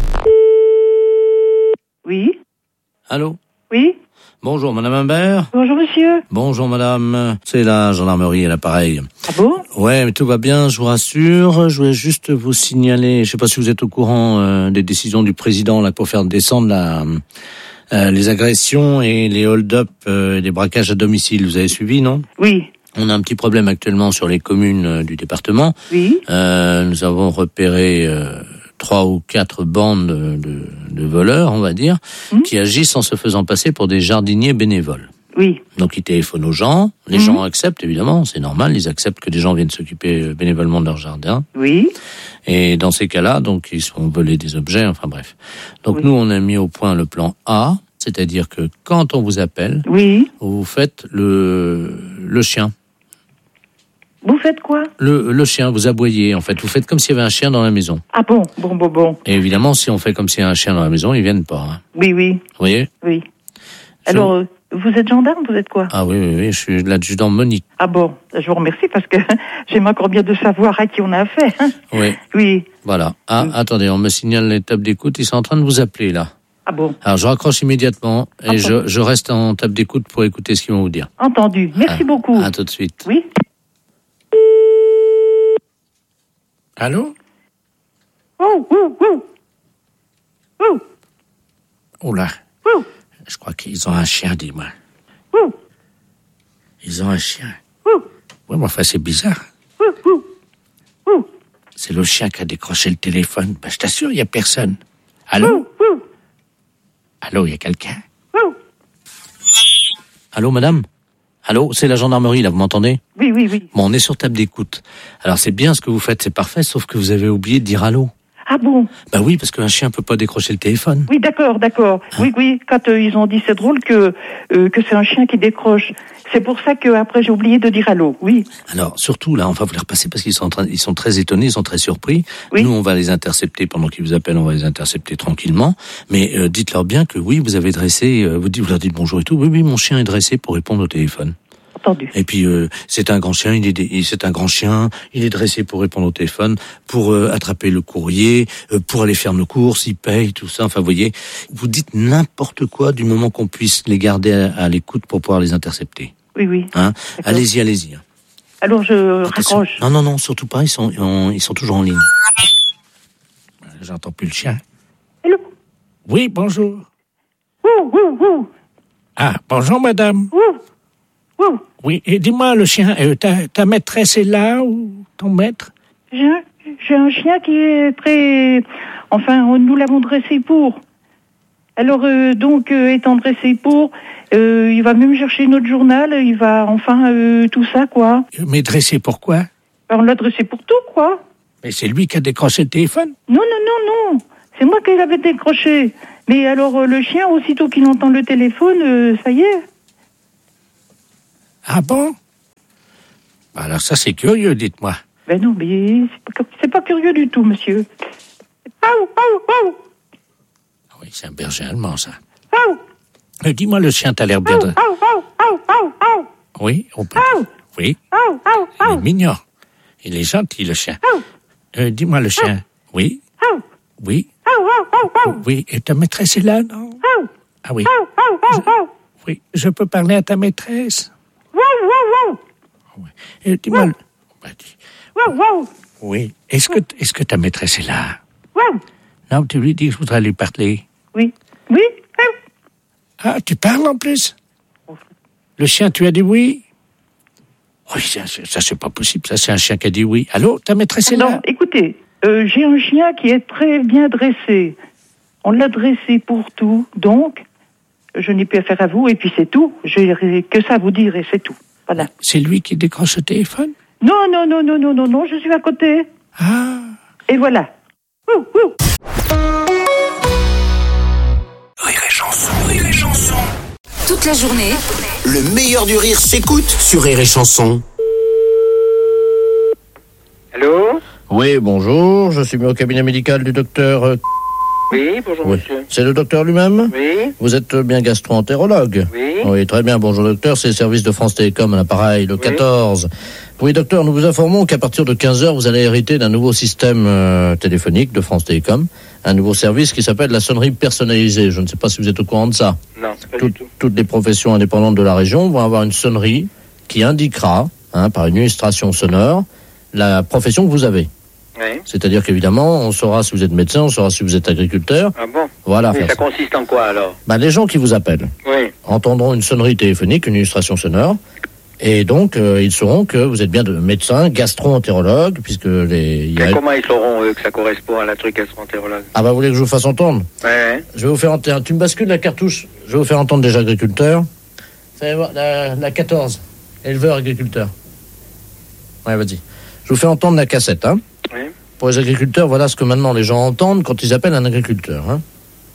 Oui? Allô? Oui? Bonjour, madame Imbert. Bonjour, monsieur. Bonjour, madame. C'est la gendarmerie à l'appareil. Ah bon? Ouais, mais tout va bien, je vous rassure. Je voulais juste vous signaler, je sais pas si vous êtes au courant euh, des décisions du président là pour faire descendre la, euh, les agressions et les hold-up euh, et les braquages à domicile. Vous avez suivi, non? Oui. On a un petit problème actuellement sur les communes euh, du département. Oui. Euh, nous avons repéré euh, trois ou quatre bandes de, de, de voleurs, on va dire, mmh. qui agissent en se faisant passer pour des jardiniers bénévoles. Oui. Donc ils téléphonent aux gens, les mmh. gens acceptent évidemment, c'est normal, ils acceptent que des gens viennent s'occuper bénévolement de leur jardin. Oui. Et dans ces cas-là, donc ils se font voler des objets, enfin bref. Donc oui. nous on a mis au point le plan A, c'est-à-dire que quand on vous appelle, oui. vous faites le le chien. Vous faites quoi? Le, le chien, vous aboyez, en fait. Vous faites comme s'il y avait un chien dans la maison. Ah bon, bon, bon, bon. Et évidemment, si on fait comme s'il y a un chien dans la maison, ils viennent pas. Hein. Oui, oui. Vous voyez? Oui. Alors, euh, vous êtes gendarme, vous êtes quoi? Ah oui, oui, oui, je suis l'adjudant Monique. Ah bon, je vous remercie parce que j'aime encore bien de savoir à qui on a affaire. Hein. Oui. Oui. Voilà. Ah, oui. Attendez, on me signale les tables d'écoute, ils sont en train de vous appeler, là. Ah bon? Alors, je raccroche immédiatement et je, je reste en table d'écoute pour écouter ce qu'ils vont vous dire. Entendu. Merci ah, beaucoup. À tout de suite. Oui. Allô? Oh, oh, oh. Oh. Oh là. Oh. Je crois qu'ils ont un chien, dis-moi. Oh. Ils ont un chien. Oh. Oui, mais enfin, c'est bizarre. Oh. Oh. Oh. C'est le chien qui a décroché le téléphone. Ben, je t'assure, il n'y a personne. Allô? Oh. Oh. Allô, il y a quelqu'un? Oh. Allô, madame? Allô, c'est la gendarmerie, là, vous m'entendez? Oui, oui, oui. Bon, on est sur table d'écoute. Alors, c'est bien ce que vous faites, c'est parfait, sauf que vous avez oublié de dire allô. Ah bon? Bah oui, parce qu'un chien peut pas décrocher le téléphone. Oui, d'accord, d'accord. Hein? Oui, oui, quand euh, ils ont dit, c'est drôle que euh, que c'est un chien qui décroche. C'est pour ça que après j'ai oublié de dire allô, oui. Alors, surtout, là, on va vous les repasser parce qu'ils sont en train, ils sont très étonnés, ils sont très surpris. Oui. Nous, on va les intercepter pendant qu'ils vous appellent, on va les intercepter tranquillement. Mais euh, dites-leur bien que oui, vous avez dressé, euh, vous, dites, vous leur dites bonjour et tout. Oui, oui, mon chien est dressé pour répondre au téléphone. Entendu. Et puis euh, c'est un grand chien, il est c'est un grand chien, il est dressé pour répondre au téléphone, pour euh, attraper le courrier, euh, pour aller faire nos courses, il paye tout ça. Enfin, vous voyez, vous dites n'importe quoi du moment qu'on puisse les garder à, à l'écoute pour pouvoir les intercepter. Oui, oui. Hein? Allez-y, allez-y. Alors je Attention. raccroche. Non, non, non, surtout pas. Ils sont, on, ils sont toujours en ligne. J'entends plus le chien. Hello. Oui, bonjour. Ouh, ouh, ouh. Ah, bonjour, madame. Ouh. Ouh. Oui, et dis-moi, le chien, euh, ta, ta maîtresse est là ou ton maître? J'ai un, j'ai un chien qui est très... Enfin, on- nous l'avons dressé pour. Alors, euh, donc, euh, étant dressé pour, euh, il va même chercher notre journal, il va, enfin, euh, tout ça, quoi. Mais dressé pourquoi? Alors, on l'a dressé pour tout, quoi. Mais c'est lui qui a décroché le téléphone. Non, non, non, non. C'est moi qui l'avais décroché. Mais alors, euh, le chien, aussitôt qu'il entend le téléphone, euh, ça y est. Ah bon? Alors ça, c'est curieux, dites-moi. Ben non, mais c'est pas, c'est pas curieux du tout, monsieur. Aou, aou, aou, Oui, c'est un berger allemand, ça. aou, Mais dis-moi, le chien, t'as l'air bien... aou, de- aou, aou, aou, aou, Oui, on peut... aou, Oui, aou, aou, il est aou, mignon. Il est gentil, le chien. aou, Euh, dis-moi, le chien. Oui, aou, oui, aou, aou, aou, oui. Et ta maîtresse est là, non? aou, Ah oui, aou, aou, aou, aou, oui. Je peux parler à ta maîtresse? wow, wow, wow, Et dis-moi... le- Bah, dis- wow, wow, Oui. Est-ce que, est-ce que ta maîtresse est là? wow. Non, tu lui dis que je voudrais lui parler. Oui, oui, aou. Ah, tu parles en plus? Le chien, tu as dit oui? Oui, ça, c'est- ça c'est pas possible. Ça, c'est un chien qui a dit oui. Allô, ta maîtresse est Non, là? écoutez, euh, j'ai un chien qui est très bien dressé. On l'a dressé pour tout, donc je n'ai plus affaire à vous, et puis c'est tout. J'ai que ça à vous dire, et c'est tout. Voilà. C'est lui qui décroche le téléphone? Non, non, non, non, non, non, non, je suis à côté. Ah. Et voilà. Ouh, ouh. Rire et chanson, rire et chanson. Toute la journée, Le meilleur du rire s'écoute sur Rire et chanson. Allô? Oui, bonjour, je suis mis au cabinet médical du docteur... euh, Oui, bonjour Oui. monsieur. C'est le docteur lui-même? Oui. Vous êtes bien gastro-entérologue? Oui. Oui, très bien, bonjour docteur, c'est le service de France Télécom à l'appareil, le quatorze. Oui docteur, nous vous informons qu'à partir de quinze heures, vous allez hériter d'un nouveau système euh, téléphonique de France Télécom, un nouveau service qui s'appelle la sonnerie personnalisée. Je ne sais pas si vous êtes au courant de ça. Non, c'est pas Tout- du tout. Toutes les professions indépendantes de la région vont avoir une sonnerie qui indiquera, hein, par une illustration sonore, la profession que vous avez. Oui. C'est-à-dire qu'évidemment, on saura si vous êtes médecin, on saura si vous êtes agriculteur. Ah bon? Voilà. Mais faire ça ça. consiste en quoi alors? Ben, les gens qui vous appellent Oui. entendront une sonnerie téléphonique, une illustration sonore, et donc euh, ils sauront que vous êtes bien de médecin, gastro-entérologue, puisque les... il y a- Mais comment ils sauront eux que ça correspond à la truc gastro-entérologue? Ah bah vous voulez que je vous fasse entendre? Ouais, ouais. Je vais vous faire entendre. Tu me bascules la cartouche. Je vais vous faire entendre déjà agriculteur. Fallait voir la, la quatorze. Éleveur agriculteur. Ouais, vas-y. Je vous fais entendre la cassette, hein. Oui. Pour les agriculteurs, voilà ce que maintenant les gens entendent quand ils appellent un agriculteur, hein.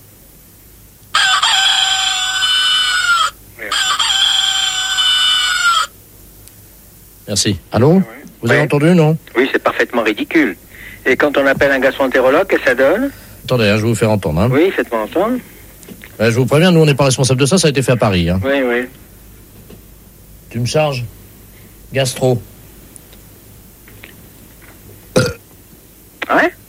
Merci. Allô? Vous avez Ouais. entendu, non? Oui, c'est parfaitement ridicule. Et quand on appelle un gastro-entérologue, qu'est-ce que ça donne? Attendez, hein, je vais vous faire entendre, hein. Oui, faites-moi entendre. Ouais, je vous préviens, nous on n'est pas responsable de ça, ça a été fait à Paris, hein. Oui, oui. Tu me charges? Gastro. Ouais?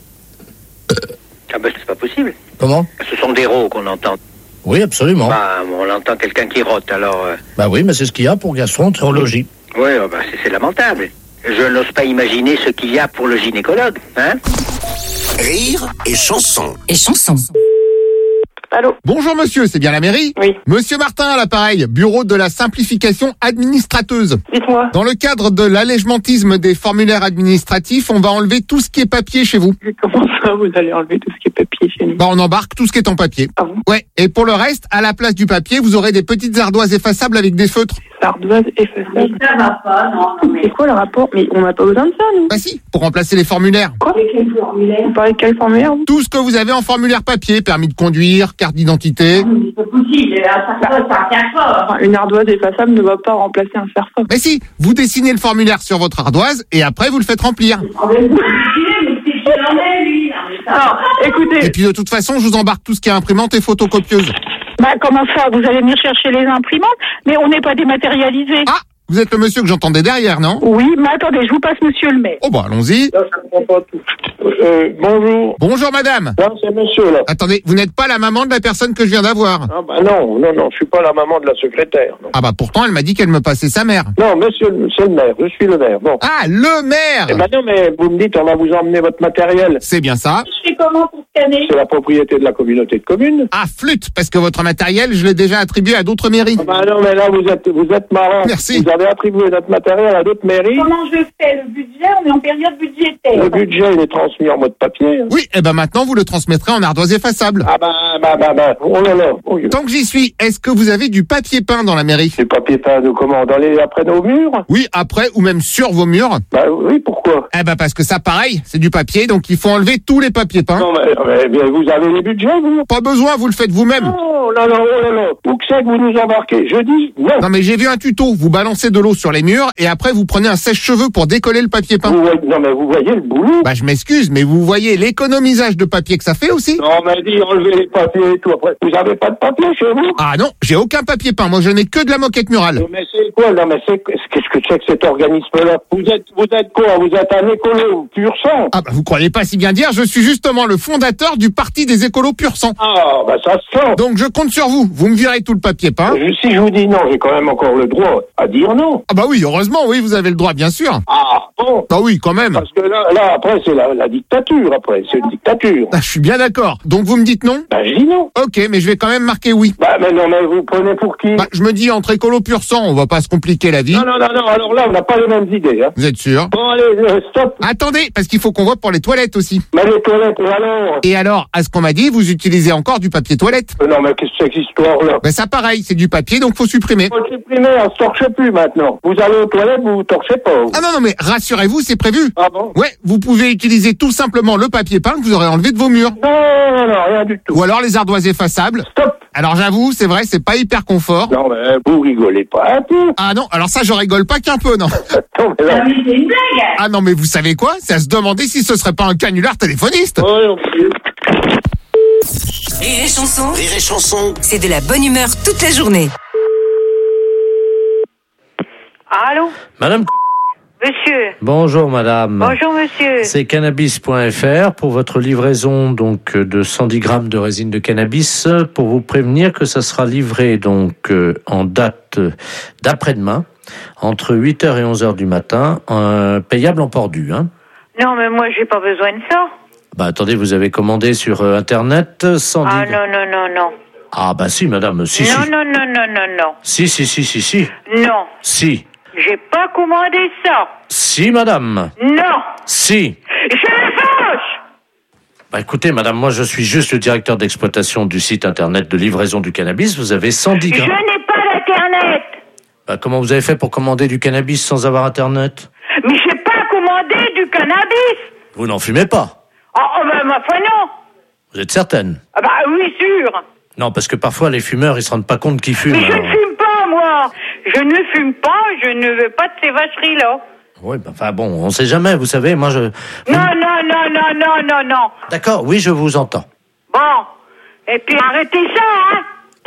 Ah ben c'est pas possible. Comment? Ce sont des rots qu'on entend. Oui, absolument. Bah, on entend quelqu'un qui rote, alors... euh, Bah oui, mais c'est ce qu'il y a pour gastro-entérologie. Oui, oh, bah, c'est, c'est lamentable. Je n'ose pas imaginer ce qu'il y a pour le gynécologue, hein? Rire et chanson. et chanson. Allô? Bonjour monsieur, c'est bien la mairie? Oui. Monsieur Martin à l'appareil, bureau de la simplification administrateuse. Dites-moi. Dans le cadre de l'allègementisme des formulaires administratifs, on va enlever tout ce qui est papier chez vous. Comment ça, vous allez enlever tout ce qui est papier chez nous? Bah on embarque tout ce qui est en papier. Ah bon? Ouais, et pour le reste, à la place du papier, vous aurez des petites ardoises effaçables avec des feutres. Ardoise effaçable. Ça va pas, non, non, mais... C'est quoi le rapport? Mais on n'a pas besoin de ça, nous. Bah si, pour remplacer les formulaires. Quoi? Quel formulaire? Vous parlez de quel formulaire, vous? Tout ce que vous avez en formulaire papier, permis de conduire, carte d'identité. C'est pas possible, ça ça tient pas. Enfin, une ardoise effaçable ne va pas remplacer un fer-fort. Mais si, vous dessinez le formulaire sur votre ardoise et après vous le faites remplir. Ah, mais vous mais c'est qui en est, lui? Non, mais ça Alors, va. écoutez, Et puis de toute façon, je vous embarque tout ce qui est imprimante et photocopieuse. bah, comment ça? Vous allez venir chercher les imprimantes? Mais on n'est pas dématérialisé. Ah, vous êtes le monsieur que j'entendais derrière, non? Oui, mais attendez, je vous passe monsieur le maire. Oh bah allons-y. Là, ça ne comprend pas tout. Euh, bonjour. Bonjour madame. Non, c'est monsieur, là. Attendez, vous n'êtes pas la maman de la personne que je viens d'avoir. Ah, bah non, non, non, je suis pas la maman de la secrétaire. Non, Ah bah pourtant elle m'a dit qu'elle me passait sa mère. non monsieur, c'est le maire, je suis le maire. Bon. Ah, le maire. Eh ben non, mais vous me dites, on va vous emmener votre matériel. C'est bien ça. Je fais comment pour scanner? C'est la propriété de la communauté de communes. Ah, flûte, parce que votre matériel, je l'ai déjà attribué à d'autres mairies. Ah bah non, mais là, vous êtes, vous êtes marrant. Merci. Vous avez attribué notre matériel à d'autres mairies. Comment je fais le budget? On est en période budgétaire. Le budget, il est transmis en mode papier. Hein. Oui, et ben maintenant vous le transmettrez en ardoise effaçable. Ah bah, bah, bah, bah, oh là là. Oh, Tant que j'y suis, est-ce que vous avez du papier peint dans la mairie? Du papier peint de comment? Dans les, après nos murs? Oui, après ou même sur vos murs. Bah oui, pourquoi? Eh ben parce que ça, pareil, c'est du papier, donc il faut enlever tous les papiers peints. Non mais, mais, mais vous avez les budgets, vous? Pas besoin, vous le faites vous-même. Oh là là, oh là là. Où que c'est que vous nous embarquez? Je dis non. Non mais j'ai vu un tuto, vous balancez de l'eau sur les murs et après vous prenez un sèche-cheveux pour décoller le papier peint. Vous voyez, non mais vous voyez le boulot? Bah je m'excuse, mais vous voyez l'économisage de papier que ça fait aussi? Non mais dis, enlevez les papiers et tout. Après, vous avez pas de papier chez vous? Ah non, j'ai aucun papier peint, moi je n'ai que de la moquette murale. Non, mais c'est quoi? Non mais c'est, qu'est-ce que c'est que cet organisme-là? Vous êtes, vous êtes quoi? Vous êtes un écolo pur sang? Ah bah vous croyez pas si bien dire, je suis justement le fondateur du parti des écolos pur sang. Ah bah ça se sent. Donc je compte sur vous, vous me virez tout le papier peint. Je, si je vous dis non, j'ai quand même encore le droit à dire non. Ah bah oui, heureusement, oui, vous avez le droit, bien sûr. Ah bon? Bah oui, quand même. Parce que là, là après c'est la, la dictature, après, c'est une dictature. Ah, je suis bien d'accord. Donc vous me dites non? Bah je dis non. Ok, mais je vais quand même marquer oui. Bah mais non, mais vous prenez pour qui? Bah je me dis, entre écolo pur sang, on va pas se compliquer la vie. Non, non, non, non, alors là, on n'a pas les mêmes idées, hein. Vous êtes sûr? Bon, allez, euh, stop. Attendez, parce qu'il faut qu'on vote pour les toilettes aussi. Mais les toilettes, et alors? Et alors, à ce qu'on m'a dit, vous utilisez encore du papier toilette? euh, Non, mais qu'est-ce que c'est que cette histoire-là? Bah ça pareil, c'est du papier, donc faut supprimer. Faut le supprimer, on se torche plus maintenant. Vous allez aux toilettes, vous vous torchez pas. Vous. Ah non, non, mais rassurez-vous, c'est prévu. Ah bon? Ouais, vous pouvez utiliser tout simplement le papier peint que vous aurez enlevé de vos murs. Non, non, non, rien du tout. Ou alors les ardoises effaçables. Stop. Alors j'avoue, c'est vrai, c'est pas hyper confort. Non, mais vous rigolez pas un peu. Ah non, alors ça, je rigole pas qu'un peu, non. Attends, mais là... Ah oui, c'est une blague. Ah non, mais vous savez quoi? C'est à se demander si ce serait pas un canular téléphoniste. Oh, non. Rire et chanson, Rire et chanson. c'est de la bonne humeur toute la journée. Allô? Madame, Monsieur. bonjour madame. Bonjour, monsieur. C'est cannabis point f r pour votre livraison donc de cent dix grammes de résine de cannabis, pour vous prévenir que ça sera livré donc euh, en date d'après-demain entre huit heures et onze heures du matin, euh, payable en port dû, hein. Non, mais moi, j'ai pas besoin de ça. Bah attendez, vous avez commandé sur euh, internet cent dix. Ah non, non, non, non. Ah bah si madame, si non, si. non, non, non, non, non. Si si si si si. Non. Si. J'ai pas commandé ça. Si madame. Non. Si. Je me fâche. Bah écoutez madame, moi je suis juste le directeur d'exploitation du site internet de livraison du cannabis, vous avez cent dix Je grammes. n'ai pas d'internet. Bah comment vous avez fait pour commander du cannabis sans avoir internet? Mais j'ai pas commandé du cannabis. Vous n'en fumez pas? Oh, oh ben, ma foi, non. Vous êtes certaine? Ah bah oui, sûr. Non, parce que parfois les fumeurs ils se rendent pas compte qu'ils fument. Mais je alors. ne fume pas, moi. Je ne fume pas, je ne veux pas de ces vacheries-là. Oui, bah, enfin bon, on sait jamais, vous savez, moi je... Non, non, non, non, non, non, non. D'accord, oui, je vous entends. Bon. Et puis arrêtez ça, hein.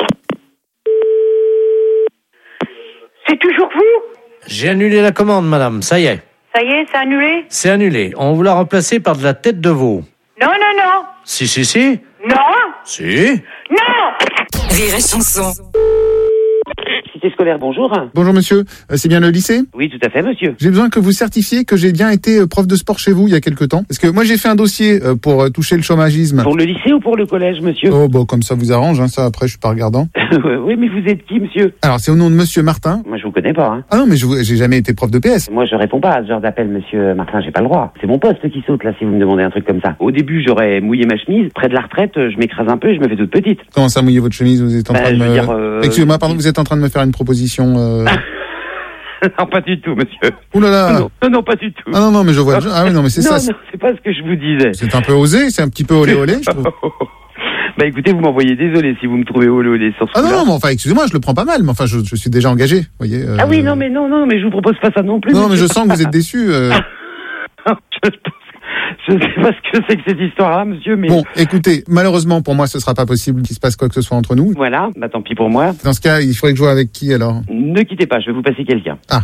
C'est toujours vous? J'ai annulé la commande, madame, ça y est. Ça y est, c'est annulé? C'est annulé. On vous l'a remplacé par de la tête de veau. Non, non, non. Si, si, si. Non. Si. Non. Rire et chanson. Cité scolaire, bonjour. Bonjour monsieur, Euh, c'est bien le lycée? Oui, tout à fait, monsieur. J'ai besoin que vous certifiez que j'ai bien été euh, prof de sport chez vous il y a quelque temps. Parce que moi j'ai fait un dossier euh, pour euh, toucher le chômagisme. Pour le lycée ou pour le collège, monsieur? Oh bon, comme ça vous arrange, hein, ça après je suis pas regardant. Oui, mais vous êtes qui, monsieur? Alors c'est au nom de monsieur Martin. Moi, je vous connais pas, hein. Ah non, mais je vous- j'ai jamais été prof de P S. Moi, je réponds pas à ce genre d'appel, monsieur Martin, j'ai pas le droit. C'est mon poste qui saute, là, si vous me demandez un truc comme ça. Au début, j'aurais mouillé ma chemise. Près de la retraite, je m'écrase un peu et je me fais toute petite. Comment ça, mouiller votre chemise? Vous êtes en Bah, train de je veux me... dire, euh, Excusez-moi, pardon, vous êtes en train de me faire une proposition... Euh... Non, pas du tout, monsieur. Ouh là là. Non, non, non, pas du tout. Ah non, non, mais je vois... Ah oui, non, mais c'est non, ça. c'est- Non, c'est pas ce que je vous disais. C'est un peu osé, c'est un petit peu olé olé, je trouve. Bah écoutez, vous m'envoyez désolé si vous me trouvez olé olé sur ce Ah non, coup-là. non, mais enfin, excusez-moi, je le prends pas mal, mais enfin, je, je suis déjà engagé, vous voyez. euh, Ah oui, non, mais non, non, mais je vous propose pas ça non plus. Non, mais monsieur. je sens que vous êtes déçu. euh. je, je sais pas ce que c'est que cette histoire-là, monsieur, mais... Bon, écoutez, malheureusement, pour moi, ce sera pas possible qu'il se passe quoi que ce soit entre nous. Voilà, bah tant pis pour moi. Dans ce cas, il faudrait que je joue avec qui, alors? Ne quittez pas, je vais vous passer quelqu'un. Ah.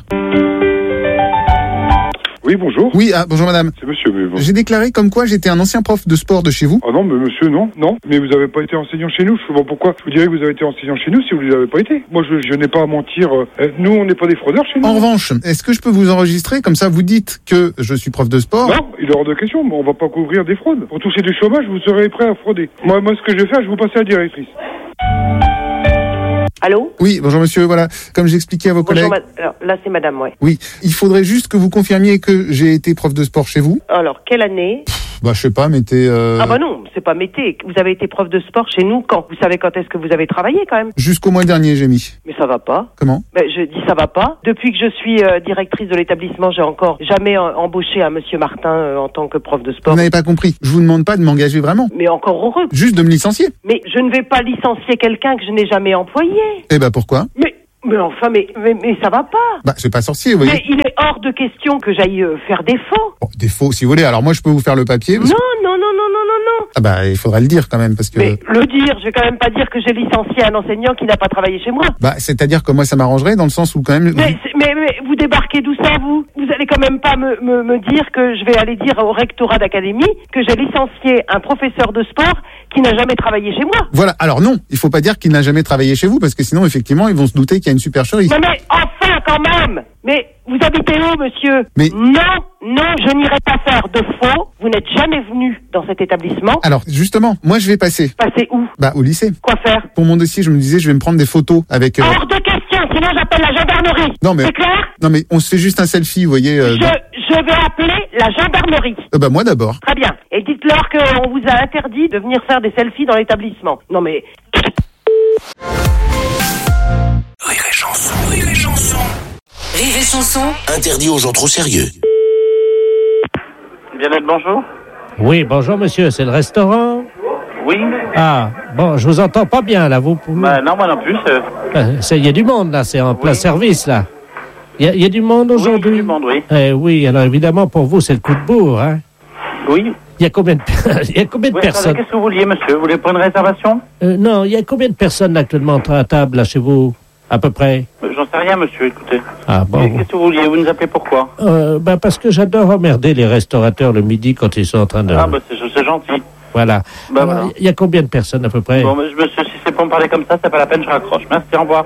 Oui, bonjour. Oui, ah, bonjour madame. C'est monsieur, mais bon. J'ai déclaré comme quoi j'étais un ancien prof de sport de chez vous. Ah non, mais monsieur, non, non. Mais vous avez pas été enseignant chez nous. Je sais pas pourquoi. Je vous dirais que vous avez été enseignant chez nous si vous ne l'avez pas été. Moi, je, je n'ai pas à mentir. Euh, nous, on n'est pas des fraudeurs chez nous. En revanche, est-ce que je peux vous enregistrer? Comme ça, vous dites que je suis prof de sport. Non, il est hors de question. On va pas couvrir des fraudes. Pour toucher du chômage, vous serez prêt à frauder. Moi, moi, ce que je vais faire, je vais vous passer à la directrice. Allô? Oui, bonjour monsieur, voilà. Comme j'expliquais à vos Bonjour, collègues... ma- alors, là, c'est madame, ouais. Oui, il faudrait juste que vous confirmiez que j'ai été prof de sport chez vous. Alors, quelle année? Bah, je sais pas, mettez... Euh... Ah bah non, c'est pas mettez. Vous avez été prof de sport chez nous quand? Vous savez quand est-ce que vous avez travaillé, quand même? Jusqu'au mois dernier, j'ai mis. Mais ça va pas. Comment? Ben, je dis ça va pas. Depuis que je suis euh, directrice de l'établissement, j'ai encore jamais euh, embauché un monsieur Martin euh, en tant que prof de sport. Vous n'avez pas compris. Je vous demande pas de m'engager vraiment. Mais encore heureux. Juste de me licencier. Mais je ne vais pas licencier quelqu'un que je n'ai jamais employé. Eh ben, pourquoi? Mais, mais enfin, mais, mais, mais ça va pas. Bah, c'est pas sorcier, vous voyez. Mais il est hors de question que j'aille euh, faire des faux. Bon, des faux, si vous voulez. Alors moi, je peux vous faire le papier. Non, parce que- non, non, non, non, non, non. Ah bah, il faudrait le dire quand même, parce que... Mais le dire, je vais quand même pas dire que j'ai licencié un enseignant qui n'a pas travaillé chez moi. Bah, c'est-à-dire que moi, ça m'arrangerait dans le sens où quand même... Mais, c'est- mais, mais vous débarquez d'où ça, vous? Vous allez quand même pas me, me, me dire que je vais aller dire au rectorat d'académie que j'ai licencié un professeur de sport qui n'a jamais travaillé chez moi. Voilà. Alors non, il faut pas dire qu'il n'a jamais travaillé chez vous, parce que sinon, effectivement, ils vont se douter qu'il y a une supercherie. Non mais enfin quand même. Mais vous habitez où, monsieur? Mais- Non, non, je n'irai pas faire de faux. Vous n'êtes jamais venu dans cet établissement. Alors, justement, moi, je vais passer. Passer où? Bah, au lycée. Quoi faire? Pour mon dossier, je me disais, je vais me prendre des photos avec... euh, Hors de question, sinon j'appelle la gendarmerie. Non, mais... C'est clair? Non, mais on se fait juste un selfie, vous voyez. euh, Je, dans- je vais appeler la gendarmerie. Euh, bah, moi d'abord. Très bien. Et dites-leur qu'on vous a interdit de venir faire des selfies dans l'établissement. Non mais... Rire et chanson, rire et chanson. Rire et chanson. Interdit aux gens trop sérieux. Bien-être, bonjour. Oui, bonjour monsieur, c'est le restaurant? Oui. Ah, bon, je vous entends pas bien là, vous pouvez... Bah, non, moi non plus. c'est- Euh, c'est- Il y a du monde là, c'est en plein service là. Il y, a- il y a du monde aujourd'hui? Oui, il y a du monde, oui. Eh oui, alors évidemment pour vous c'est le coup de bourre, hein? Oui. Il y a combien de, il y a combien de Oui, attendez, personnes? qu'est-ce que vous vouliez, monsieur? Vous voulez prendre une réservation? Euh, non, il y a combien de personnes actuellement à table là chez vous? À peu près? Euh, J'en sais rien, monsieur, écoutez. Ah bon. Qu'est-ce que vous vouliez? Vous nous appelez pourquoi? Euh, bah parce que j'adore emmerder les restaurateurs le midi quand ils sont en train de... Ah, bah, c'est c'est gentil. Voilà. Bah, Alors, voilà. il y a combien de personnes à peu près? Bon, mais, monsieur, si c'est pour me parler comme ça, c'est pas la peine, je raccroche. Merci, au revoir.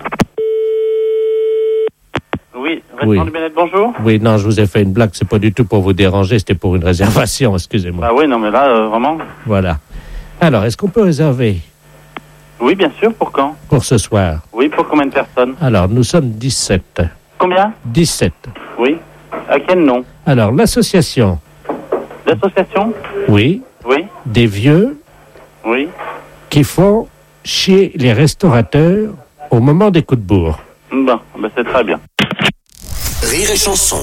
Oui, restaurant Oui. du bien-être, bonjour. Oui, non, je vous ai fait une blague, c'est pas du tout pour vous déranger, c'était pour une réservation, excusez-moi. Bah oui, non, mais là, euh, vraiment. Voilà. Alors, est-ce qu'on peut réserver Oui, bien sûr, pour quand? pour ce soir? Oui, pour combien de personnes? Alors, nous sommes dix-sept. Combien? dix-sept. Oui. À quel nom? Alors, l'association, L'association? oui, Oui. des vieux Oui. qui font chier les restaurateurs au moment des coups de bourre. Bon, bah c'est très bien. Rire et chanson.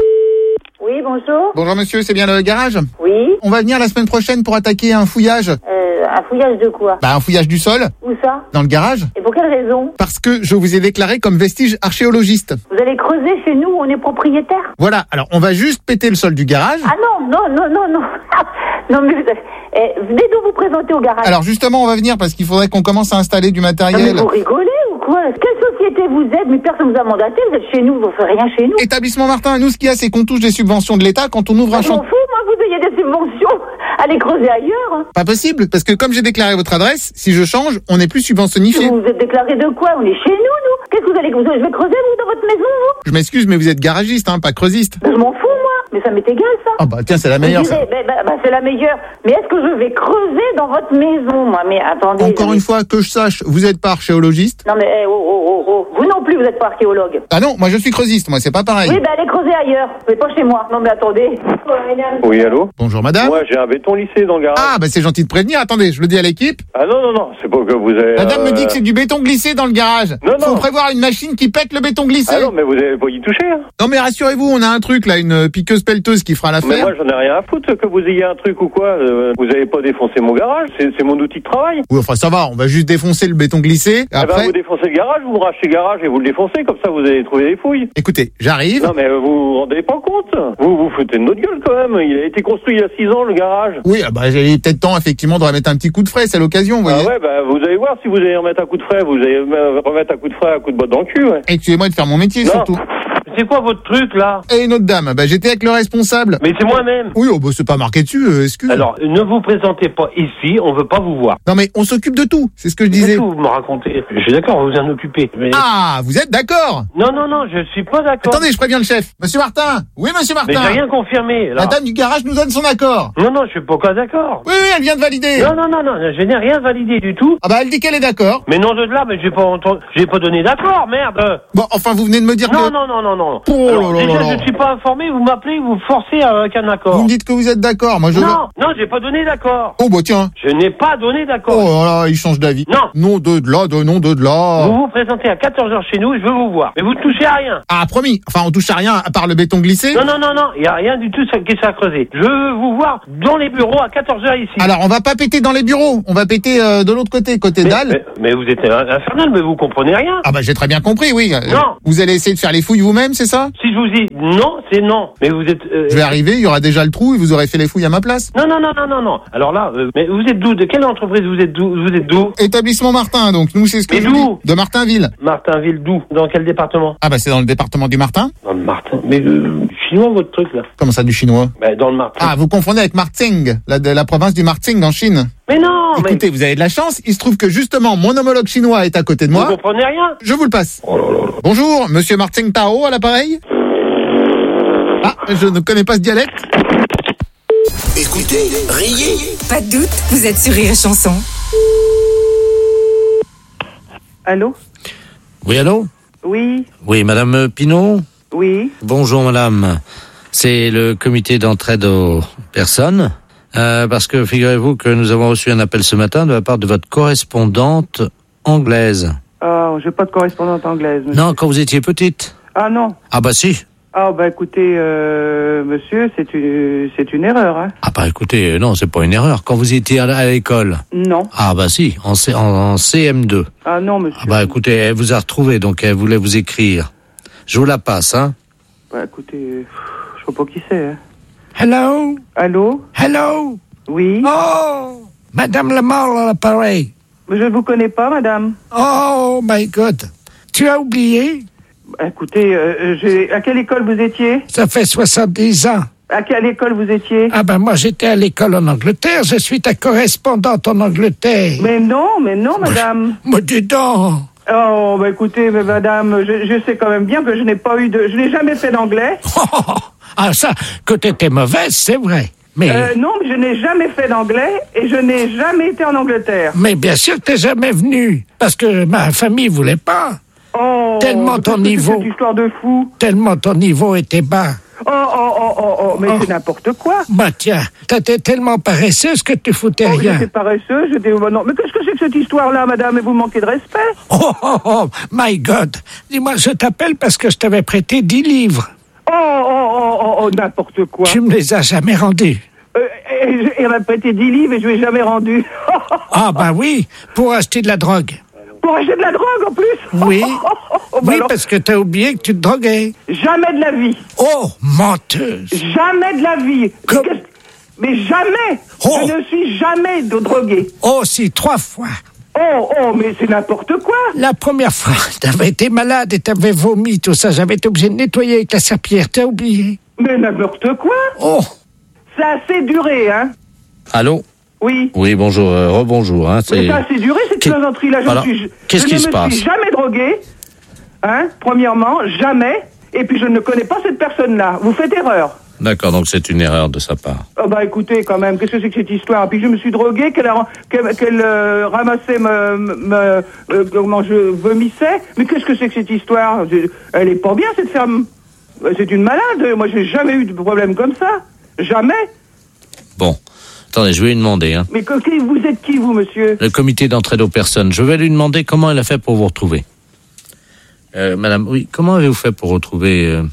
Oui, bonjour. Bonjour monsieur, c'est bien le garage? Oui. On va venir la semaine prochaine pour attaquer un fouillage. Euh, un fouillage de quoi? Bah, un fouillage du sol, Où ça? dans le garage. Et pour quelle raison? Parce que je vous ai déclaré comme vestige archéologiste. Vous allez creuser chez nous, on est propriétaire. Voilà, alors on va juste péter le sol du garage. Ah non, non, non, non, non. Non, mais vous, eh, venez donc vous présenter au garage. Alors justement, on va venir parce qu'il faudrait qu'on commence à installer du Non, matériel. mais vous rigolez ou quoi? Quelle société vous êtes? Mais personne vous a mandaté, vous êtes chez nous, vous ne faites rien chez nous. Établissement Martin, nous ce qu'il y a, c'est qu'on touche des subventions de l'État quand on ouvre un Je m'en chantier. fous, moi, vous ayez des subventions. Allez creuser ailleurs. hein. Pas possible, parce que comme j'ai déclaré votre adresse, si je change, on n'est plus subventionnifié. Vous vous êtes déclaré de quoi? On est chez nous, nous. Qu'est-ce que vous allez... vous- Je vais creuser, vous, dans votre maison, vous? Je m'excuse, mais vous êtes garagiste, hein, pas creusiste. Je m'en fous, moi. Mais ça m'est égal, ça. Ah bah tiens, c'est la meilleure. Vous ça. direz, ben, ben, ben, c'est la meilleure. Mais est-ce que je vais creuser dans votre maison, moi? Mais attendez. Encore je- une fois, que je sache, vous êtes pas archéologiste. Non, mais eh, oh, oh, oh, oh. Vous non plus, vous n'êtes pas archéologue. Ah non, moi je suis creusiste, moi c'est pas pareil. Oui, ben allez creuser ailleurs. Mais pas chez moi. Non, mais attendez. Oui, allô? Bonjour madame. Moi, j'ai un béton lissé dans le garage. Ah bah c'est gentil de prévenir, attendez, je le dis à l'équipe. Ah non, non, non, c'est pas que vous avez... Madame euh, me dit que c'est du béton glissé dans le garage. Non, Faut non. prévoir une machine qui pète le béton glissé. Ah non, mais vous avez pas y touché, hein. Non mais rassurez-vous, on a un truc là, une piqueuse pelleteuse qui fera Mais l'affaire. moi, j'en ai rien à foutre que vous ayez un truc ou quoi. Euh, vous avez pas défoncé mon garage, c'est c'est mon outil de travail. Oui, enfin ça va, on va juste défoncer le béton glissé. Eh ben, Après, vous défoncez le garage, vous me rachetez le garage et vous le défoncez, comme ça vous allez trouver des fouilles. écoutez, j'arrive. Non mais euh, vous vous rendez pas compte? Vous vous foutez de notre gueule quand même. Il a été construit il y a six ans le garage. Oui, ah bah j'ai peut-être temps effectivement de remettre un petit coup de frais, c'est l'occasion, vous voyez. Ah ouais, bah vous allez voir si vous allez remettre un coup de frais, vous allez me- remettre un coup de frais, un coup de botte dans le cul, ouais. Excusez-moi de faire mon métier Non. surtout. c'est quoi votre truc, là? Et une autre dame, bah j'étais avec le responsable. Mais c'est moi-même. Oui, oh bah c'est pas marqué dessus, euh, excuse. Alors, ne vous présentez pas ici, on veut pas vous voir. Non mais on s'occupe de tout, c'est ce que je disais. Qu'est-ce que vous me racontez? Je suis d'accord, vous en occupez. Mais... Ah, vous êtes d'accord? Non, non, non, je suis pas d'accord. Attendez, je préviens le chef. Monsieur Martin. Oui, monsieur Martin. Mais j'ai rien confirmé. La dame du garage nous donne son accord. Non, non, je suis pas d'accord. Oui, oui, elle vient de valider. Non, non, non, non, je n'ai rien validé du tout. Ah bah elle dit qu'elle est d'accord. Mais non de là, mais j'ai pas entendu, j'ai pas donné d'accord, merde. Bon, enfin vous venez de me dire non, que... Non, non, non, non, oh, Alors, là, déjà, là, là. je ne suis pas informé, vous m'appelez, vous forcez avec un accord. Vous me dites que vous êtes d'accord, moi je Non, veux... non, j'ai pas donné d'accord. Oh bah tiens. Je n'ai pas donné d'accord. Oh là là, il change d'avis. Non. Non de, de là, de non de, de là. Vous vous présentez à quatorze heures chez nous, je veux vous voir. Mais vous ne touchez à rien. Ah promis, enfin on touche à rien à part le béton glissé. Non, non, non, non, il n'y a rien du tout qui s'est creusé. Je veux vous voir dans les bureaux à quatorze heures ici. Alors on va pas péter dans les bureaux, on va péter euh, de l'autre côté, côté mais, dalle. Mais, mais vous êtes infernal, mais vous comprenez rien. Ah bah j'ai très bien compris, oui. Non. Vous allez essayer de faire les fouilles vous-même, c'est ça? Si je vous dis non, c'est non. Mais vous êtes... Euh... Je vais arriver, il y aura déjà le trou et vous aurez fait les fouilles à ma place. Non, non, non, non, non, non. Alors là, euh, mais vous êtes d'où? De quelle entreprise vous êtes d'où? Vous êtes d'où? Établissement Martin, donc nous c'est ce que mais je vous d'où? dis. De Martinville. Martinville d'où? Dans quel département? Ah bah c'est dans le département du Martin. Dans le Martin. Mais euh, chinois votre truc là? Comment ça du chinois? Bah dans le Martin. Ah vous confondez avec Marting, la, de la province du Marting en Chine. Mais non. Écoutez, mais... vous avez de la chance. Il se trouve que justement mon homologue chinois est à côté de moi. Vous comprenez rien? Je vous le passe. Oh là là là. Bonjour, Monsieur Marting Tao à l'appareil. Ah, je ne connais pas ce dialecte. Écoutez, riez. Pas de doute, vous êtes sur Rire et Chanson. Allô? Oui, allô? Oui. Oui, Madame Pinot? Oui. Bonjour, Madame. C'est le comité d'entraide aux personnes. Euh, parce que figurez-vous que nous avons reçu un appel ce matin de la part de votre correspondante anglaise. Oh, j'ai pas de correspondante anglaise, monsieur. Non, quand vous étiez petite. Ah non. Ah bah si. Ah bah écoutez, euh, monsieur, c'est une, c'est une erreur, hein. Ah bah écoutez, non, c'est pas une erreur. Quand vous étiez à, à l'école. Non. Ah bah si, en, C, en, en C M deux. Ah non, monsieur. Ah bah écoutez, elle vous a retrouvé, donc elle voulait vous écrire. Je vous la passe, hein. Bah écoutez, je sais pas qui c'est, hein. Hello? Allô? Hello? Oui? Oh! Madame Lamar à l'appareil. Je ne vous connais pas, madame. Oh my God. Tu as oublié? Bah, écoutez, euh, j'ai... à quelle école vous étiez? Ça fait soixante-dix ans. À quelle école vous étiez? Ah ben moi j'étais à l'école en Angleterre, je suis ta correspondante en Angleterre. Mais non, mais non, madame. Mais dis donc. Oh, bah écoutez, mais madame, je, je sais quand même bien que je n'ai pas eu de... Je n'ai jamais fait d'anglais. Ah ça, que t'étais mauvaise, c'est vrai. Mais... Euh, non, je n'ai jamais fait d'anglais et je n'ai jamais été en Angleterre. Mais bien sûr que t'es jamais venu, parce que ma famille voulait pas. Oh, tellement ton niveau... C'est cette histoire de fou. Tellement ton niveau était bas. Oh, oh, oh, oh, oh, mais oh. C'est n'importe quoi. Bah tiens, t'étais tellement paresseuse que tu foutais oh, rien. J'étais paresseuse, j'étais... Non, mais qu'est-ce que c'est que cette histoire-là, madame? Et vous manquez de respect. Oh, oh, oh, my God. Dis-moi, je t'appelle parce que je t'avais prêté dix livres. Oh, oh, oh, oh, oh, n'importe quoi. Tu me les as jamais rendus. Euh, et, et, m'a prêté dix livres et je ne l'ai jamais rendu. Ah bah oui, pour acheter de la drogue. Pour acheter de la drogue en plus? Oui, oh, oh, oh, bah oui alors... parce que t'as oublié que tu te droguais. Jamais de la vie. Oh, menteuse. Jamais de la vie. Comme... Mais jamais. Oh. Je ne suis jamais de drogué. Oh si, trois fois. Oh, oh, mais c'est n'importe quoi. La première fois, t'avais été malade et t'avais vomi, tout ça. J'avais été obligé de nettoyer avec la serpillière. T'as oublié? Mais n'importe quoi. Oh. Ça a assez duré, hein. Allô? Oui. Oui, bonjour, euh, rebonjour. Hein, c'est... Mais ça a assez duré, cette plaisanterie-là. Je Alors, suis... qu'est-ce je qui se passe? Je ne me suis jamais drogué, hein, premièrement, jamais. Et puis je ne connais pas cette personne-là. Vous faites erreur. D'accord, donc c'est une erreur de sa part. Oh bah écoutez, quand même, qu'est-ce que c'est que cette histoire? Puis je me suis drogué, qu'elle, a, qu'elle, qu'elle euh, ramassait, me, me, euh, comment je vomissais. Mais qu'est-ce que c'est que cette histoire? Elle est pas bien, cette femme. C'est une malade. Moi, j'ai jamais eu de problème comme ça. Jamais. Bon. Attendez, je vais lui demander. Hein. Mais que, vous êtes qui, vous, monsieur? Le comité d'entraide aux personnes. Je vais lui demander comment elle a fait pour vous retrouver. Euh, madame, oui, comment avez-vous fait pour retrouver... Euh...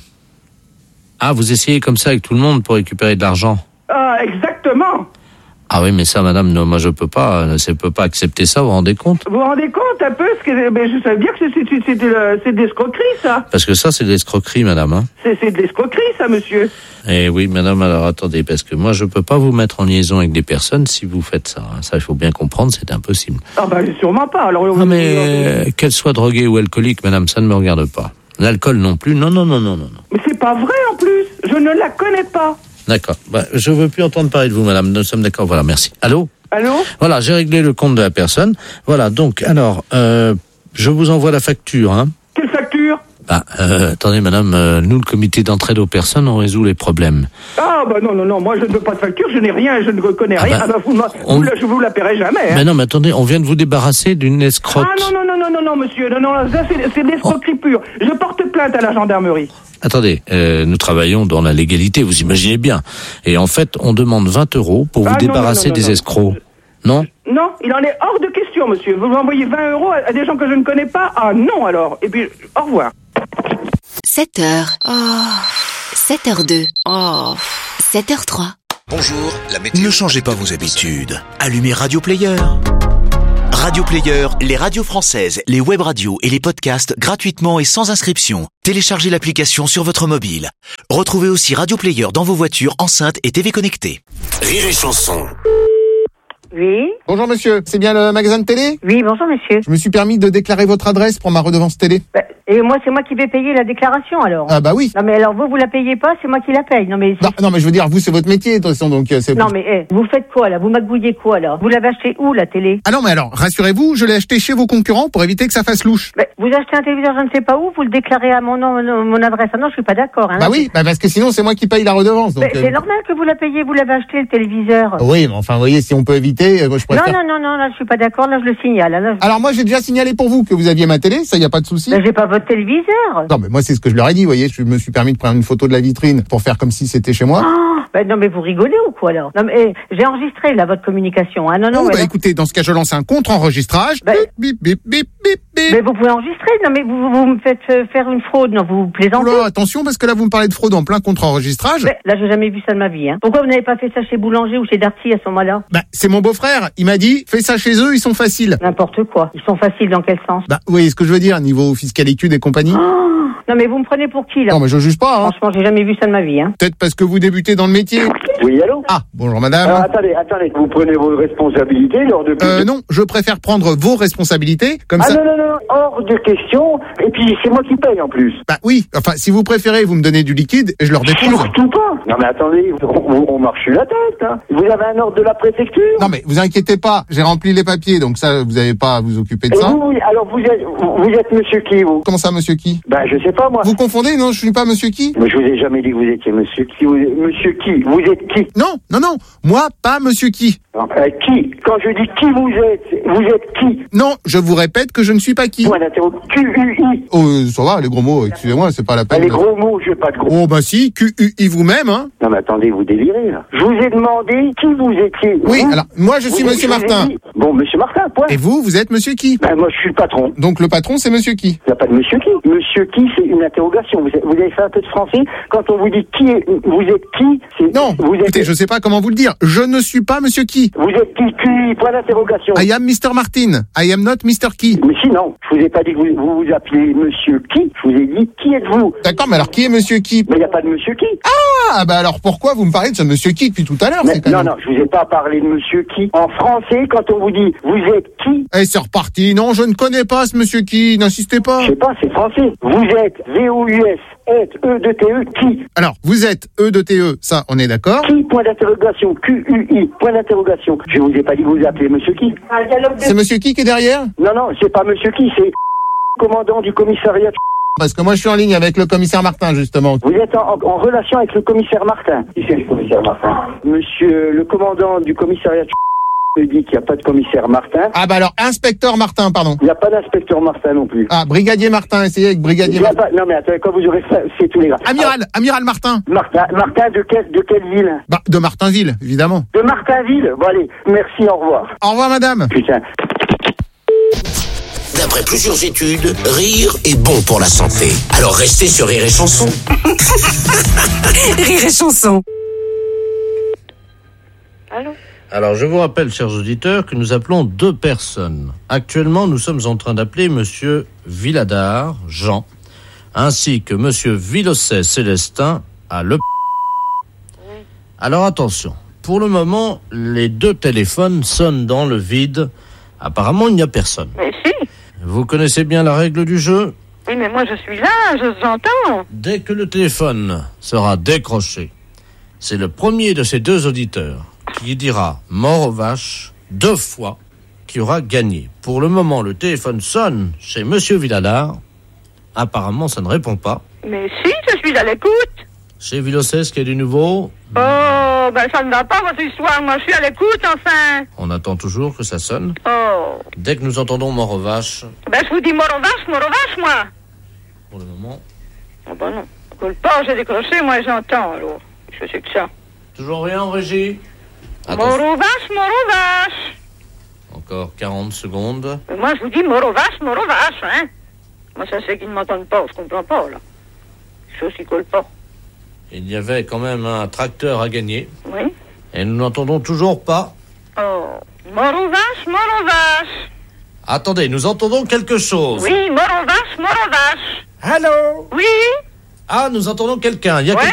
Ah, vous essayez comme ça avec tout le monde pour récupérer de l'argent? Ah, exactement. Ah oui, mais ça, madame, non, moi je peux pas, je peux pas accepter ça, vous vous rendez compte? Vous vous rendez compte un peu ce que, mais je savais bien que c'est, c'est, c'est, de, c'est de l'escroquerie, ça. Parce que ça, c'est de l'escroquerie, madame. Hein. C'est, c'est de l'escroquerie, ça, monsieur. Eh oui, madame, alors attendez, parce que moi je peux pas vous mettre en liaison avec des personnes si vous faites ça. Ça, il faut bien comprendre, c'est impossible. Ah bah sûrement pas. Alors, ah mais euh, qu'elle soit droguée ou alcoolique, madame, ça ne me regarde pas. L'alcool non plus. Non, non, non, non, non. non. Mais c'est pas vrai en plus. Je ne la connais pas. D'accord. Bah, je veux plus entendre parler de vous, madame. Nous sommes d'accord. Voilà, merci. Allô? Allô? Voilà, j'ai réglé le compte de la personne. Voilà, donc, alors, euh, je vous envoie la facture, hein. Quelle facture? Bah, euh, attendez, madame, euh, nous, le comité d'entraide aux personnes, on résout les problèmes. Ah, bah non, non, non, moi je ne veux pas de facture, je n'ai rien, je ne connais Ah rien. bah, Ah bah, vous, on... vous, la, je vous la paierai jamais. Hein. Mais non, mais attendez, on vient de vous débarrasser d'une escroque. Ah non, non, non, non, non, non, monsieur, non, non, ça c'est, c'est de l'escroquerie pure. Je porte plainte à la gendarmerie. Attendez, euh, nous travaillons dans la légalité, vous imaginez bien. Et en fait, on demande vingt euros pour vous Ah, non, débarrasser non, non, non, des non. escrocs. Non? Non, il en est hors de question, monsieur. Vous m'envoyez vingt euros à des gens que je ne connais pas? Ah non, alors. Et puis, au revoir. sept heures. Oh. sept heures deux. Oh. sept heures trois. Bonjour, la météo. Ne changez pas vos habitudes. Allumez Radio Player. Radio Player, les radios françaises, les web radios et les podcasts gratuitement et sans inscription. Téléchargez l'application sur votre mobile. Retrouvez aussi Radio Player dans vos voitures, enceintes et T V connectées. Rire et chanson. Oui. Bonjour monsieur, c'est bien le magasin de télé? Oui, bonjour monsieur. Je me suis permis de déclarer votre adresse pour ma redevance télé. Bah, et moi, c'est moi qui vais payer la déclaration alors. Ah bah oui. Non mais alors vous, vous la payez pas, c'est moi qui la paye. Non mais. Non, non mais je veux dire, vous c'est votre métier de toute façon donc euh, c'est. Non mais eh, vous faites quoi là? Vous magouillez quoi alors? Vous l'avez acheté où la télé? Ah non mais alors, rassurez-vous, je l'ai acheté chez vos concurrents pour éviter que ça fasse louche. Bah, vous achetez un téléviseur je ne sais pas où, vous le déclarez à mon nom, mon, mon adresse. Ah non, je suis pas d'accord. Hein, bah oui, bah parce que sinon c'est moi qui paye la redevance. Donc, bah, c'est euh... normal que vous la payiez, vous l'avez acheté le téléviseur. Oui, mais enfin vous voyez, si on peut éviter, euh, moi je préfère. Non, non, non, non, là je suis pas d'accord, là je le signale. Là, je... Alors moi j'ai déjà signalé pour vous que vous aviez ma télé, ça y a pas de souci. Mais j'ai pas votre téléviseur. Non mais moi c'est ce que je leur ai dit, vous voyez, je me suis permis de prendre une photo de la vitrine pour faire comme si c'était chez moi. Oh, bah non mais vous rigolez ou quoi alors? Non mais eh, j'ai enregistré là votre communication. Hein. Non non. Oh, ouais, bah non. écoutez, dans ce cas je lance un contre-enregistrage. Bah... Bip, bip, bip, bip, bip. Mais vous pouvez enregistrer. Non mais vous, vous me faites euh, faire une fraude. Non vous plaisantez. Oula, attention parce que là vous me parlez de fraude en plein contre-enregistrage. Bah, là j'ai jamais vu ça de ma vie. Hein. Pourquoi vous n'avez pas fait ça chez Boulanger ou chez Darty à ce moment-là? Bah c'est mon beau-frère. Il m'a dit fais ça chez eux, ils sont faciles. N'importe quoi. Ils sont faciles dans quel sens? Bah vous voyez ce que je veux dire niveau fiscalité et compagnie. Oh, non mais vous me prenez pour qui là? Non mais je juge pas. Hein. Franchement j'ai jamais vu ça de ma vie. Hein. Peut-être parce que vous débutez dans le métier. Oui, allô? Ah, bonjour madame. Alors, attendez, attendez, vous prenez vos responsabilités lors de... Euh, non, je préfère prendre vos responsabilités, comme ah ça... Ah non, non, non, hors de question, et puis c'est moi qui paye en plus. Bah oui, enfin, si vous préférez, vous me donnez du liquide et je leur dépose. Surtout pas. Non mais attendez, on, on marche sur la tête, hein. Vous avez un ordre de la préfecture? Non mais vous inquiétez pas, j'ai rempli les papiers, donc ça, vous n'avez pas à vous occuper de et ça. Vous, alors vous êtes, vous êtes monsieur qui, vous? Comment ça, monsieur qui? Bah je sais pas, moi. Vous confondez, non, je suis pas monsieur qui? Mais je vous ai jamais dit que vous étiez monsieur qui. Vous, monsieur qui? Vous êtes qui? Non, non, non, moi, pas monsieur qui. Euh, qui? Quand je dis qui vous êtes, vous êtes qui? Non, je vous répète que je ne suis pas qui. Point d'interrogation. Q U I. Oh, euh, ça va, les gros mots, excusez-moi, c'est pas la peine. Les gros mots, je veux pas de gros. Oh, bah si, Q U I vous-même, hein. Non, mais attendez, vous délirez, là. Je vous ai demandé qui vous étiez. Oui, vous, alors, moi, je suis vous, monsieur je Martin. Dit, bon, monsieur Martin, point. Et vous, vous êtes monsieur qui? Ben, moi, je suis le patron. Donc, le patron, c'est monsieur qui? Il n'y a pas de monsieur qui. Monsieur qui, c'est une interrogation. Vous, vous avez fait un peu de français. Quand on vous dit qui est, vous êtes qui, c'est... Non, vous êtes... écoutez, je sais pas comment vous le dire. Je ne suis pas monsieur qui. Vous êtes qui, qui, point d'interrogation. I am mister Martin. I am not mister Qui. Mais si, non. Je vous ai pas dit que vous vous, vous appelez monsieur qui. Je vous ai dit qui êtes-vous. D'accord, mais alors qui est monsieur qui? Mais il n'y a pas de monsieur qui. Ah, bah alors pourquoi vous me parlez de ce monsieur qui depuis tout à l'heure? Non, même... non, je vous ai pas parlé de monsieur qui. En français, quand on vous dit vous êtes qui. Eh, c'est reparti. Non, je ne connais pas ce monsieur qui. N'insistez pas. Je sais pas, c'est français. Vous êtes V O U S. Êtes E de T E qui. Alors, vous êtes E de T E, ça, on est d'accord. Qui, point d'interrogation, Q U I, point d'interrogation. Je vous ai pas dit que vous appelez monsieur qui. C'est monsieur qui qui est derrière? Non, non, c'est pas monsieur qui, c'est commandant du commissariat. Parce que moi, je suis en ligne avec le commissaire Martin, justement. Vous êtes en, en, en relation avec le commissaire Martin. Qui c'est le commissaire Martin? Monsieur le commandant du commissariat me dit qu'il n'y a pas de commissaire Martin. Ah bah alors, inspecteur Martin, pardon. Il n'y a pas d'inspecteur Martin non plus. Ah, brigadier Martin, essayez avec brigadier Martin. Pas... Non mais attendez, quand vous aurez fait, c'est tous les gars. Amiral, ah. Amiral Martin. Martin, Martin de, quel, de quelle ville? Bah, de Martinville, évidemment. De Martinville? Bon allez, merci, au revoir. Au revoir madame. Putain. D'après plusieurs études, rire est bon pour la santé. Alors restez sur Rire et Chanson. Rire et Chanson. Allô? Alors, je vous rappelle, chers auditeurs, que nous appelons deux personnes. Actuellement, nous sommes en train d'appeler Monsieur Villadard, Jean, ainsi que Monsieur Villosset, Célestin, à Le... Alors, attention. Pour le moment, les deux téléphones sonnent dans le vide. Apparemment, il n'y a personne. Mais si. Vous connaissez bien la règle du jeu? Oui, mais moi je suis là, je j'entends. Dès que le téléphone sera décroché, c'est le premier de ces deux auditeurs qui dira mort aux vaches deux fois qui aura gagné. Pour le moment, le téléphone sonne chez Monsieur Villalard. Apparemment, ça ne répond pas. Mais si, je suis à l'écoute. Chez Villocès, qu'il y a du nouveau? Oh, ben ça ne va pas votre histoire, moi je suis à l'écoute, enfin. On attend toujours que ça sonne. Oh. Dès que nous entendons mort aux vaches. Ben je vous dis mort aux vaches, mort aux vaches, moi. Pour le moment. Oh ben non, coule pas, j'ai décroché, moi j'entends, alors. Je sais que ça. Toujours rien en régie? Mort aux vaches, mort aux vaches. Encore quarante secondes. Mais moi je vous dis mort aux vaches, mort aux vaches, hein. Moi ça c'est qu'ils ne m'entendent pas, je comprends pas, là. Chose qui colle pas. Il y avait quand même un tracteur à gagner. Oui. Et nous n'entendons toujours pas. Oh, mort aux vaches, mort aux vaches. Attendez, nous entendons quelque chose. Oui, mort aux vaches, mort aux vaches. Allô? Oui. Ah, nous entendons quelqu'un. Il y a ouais.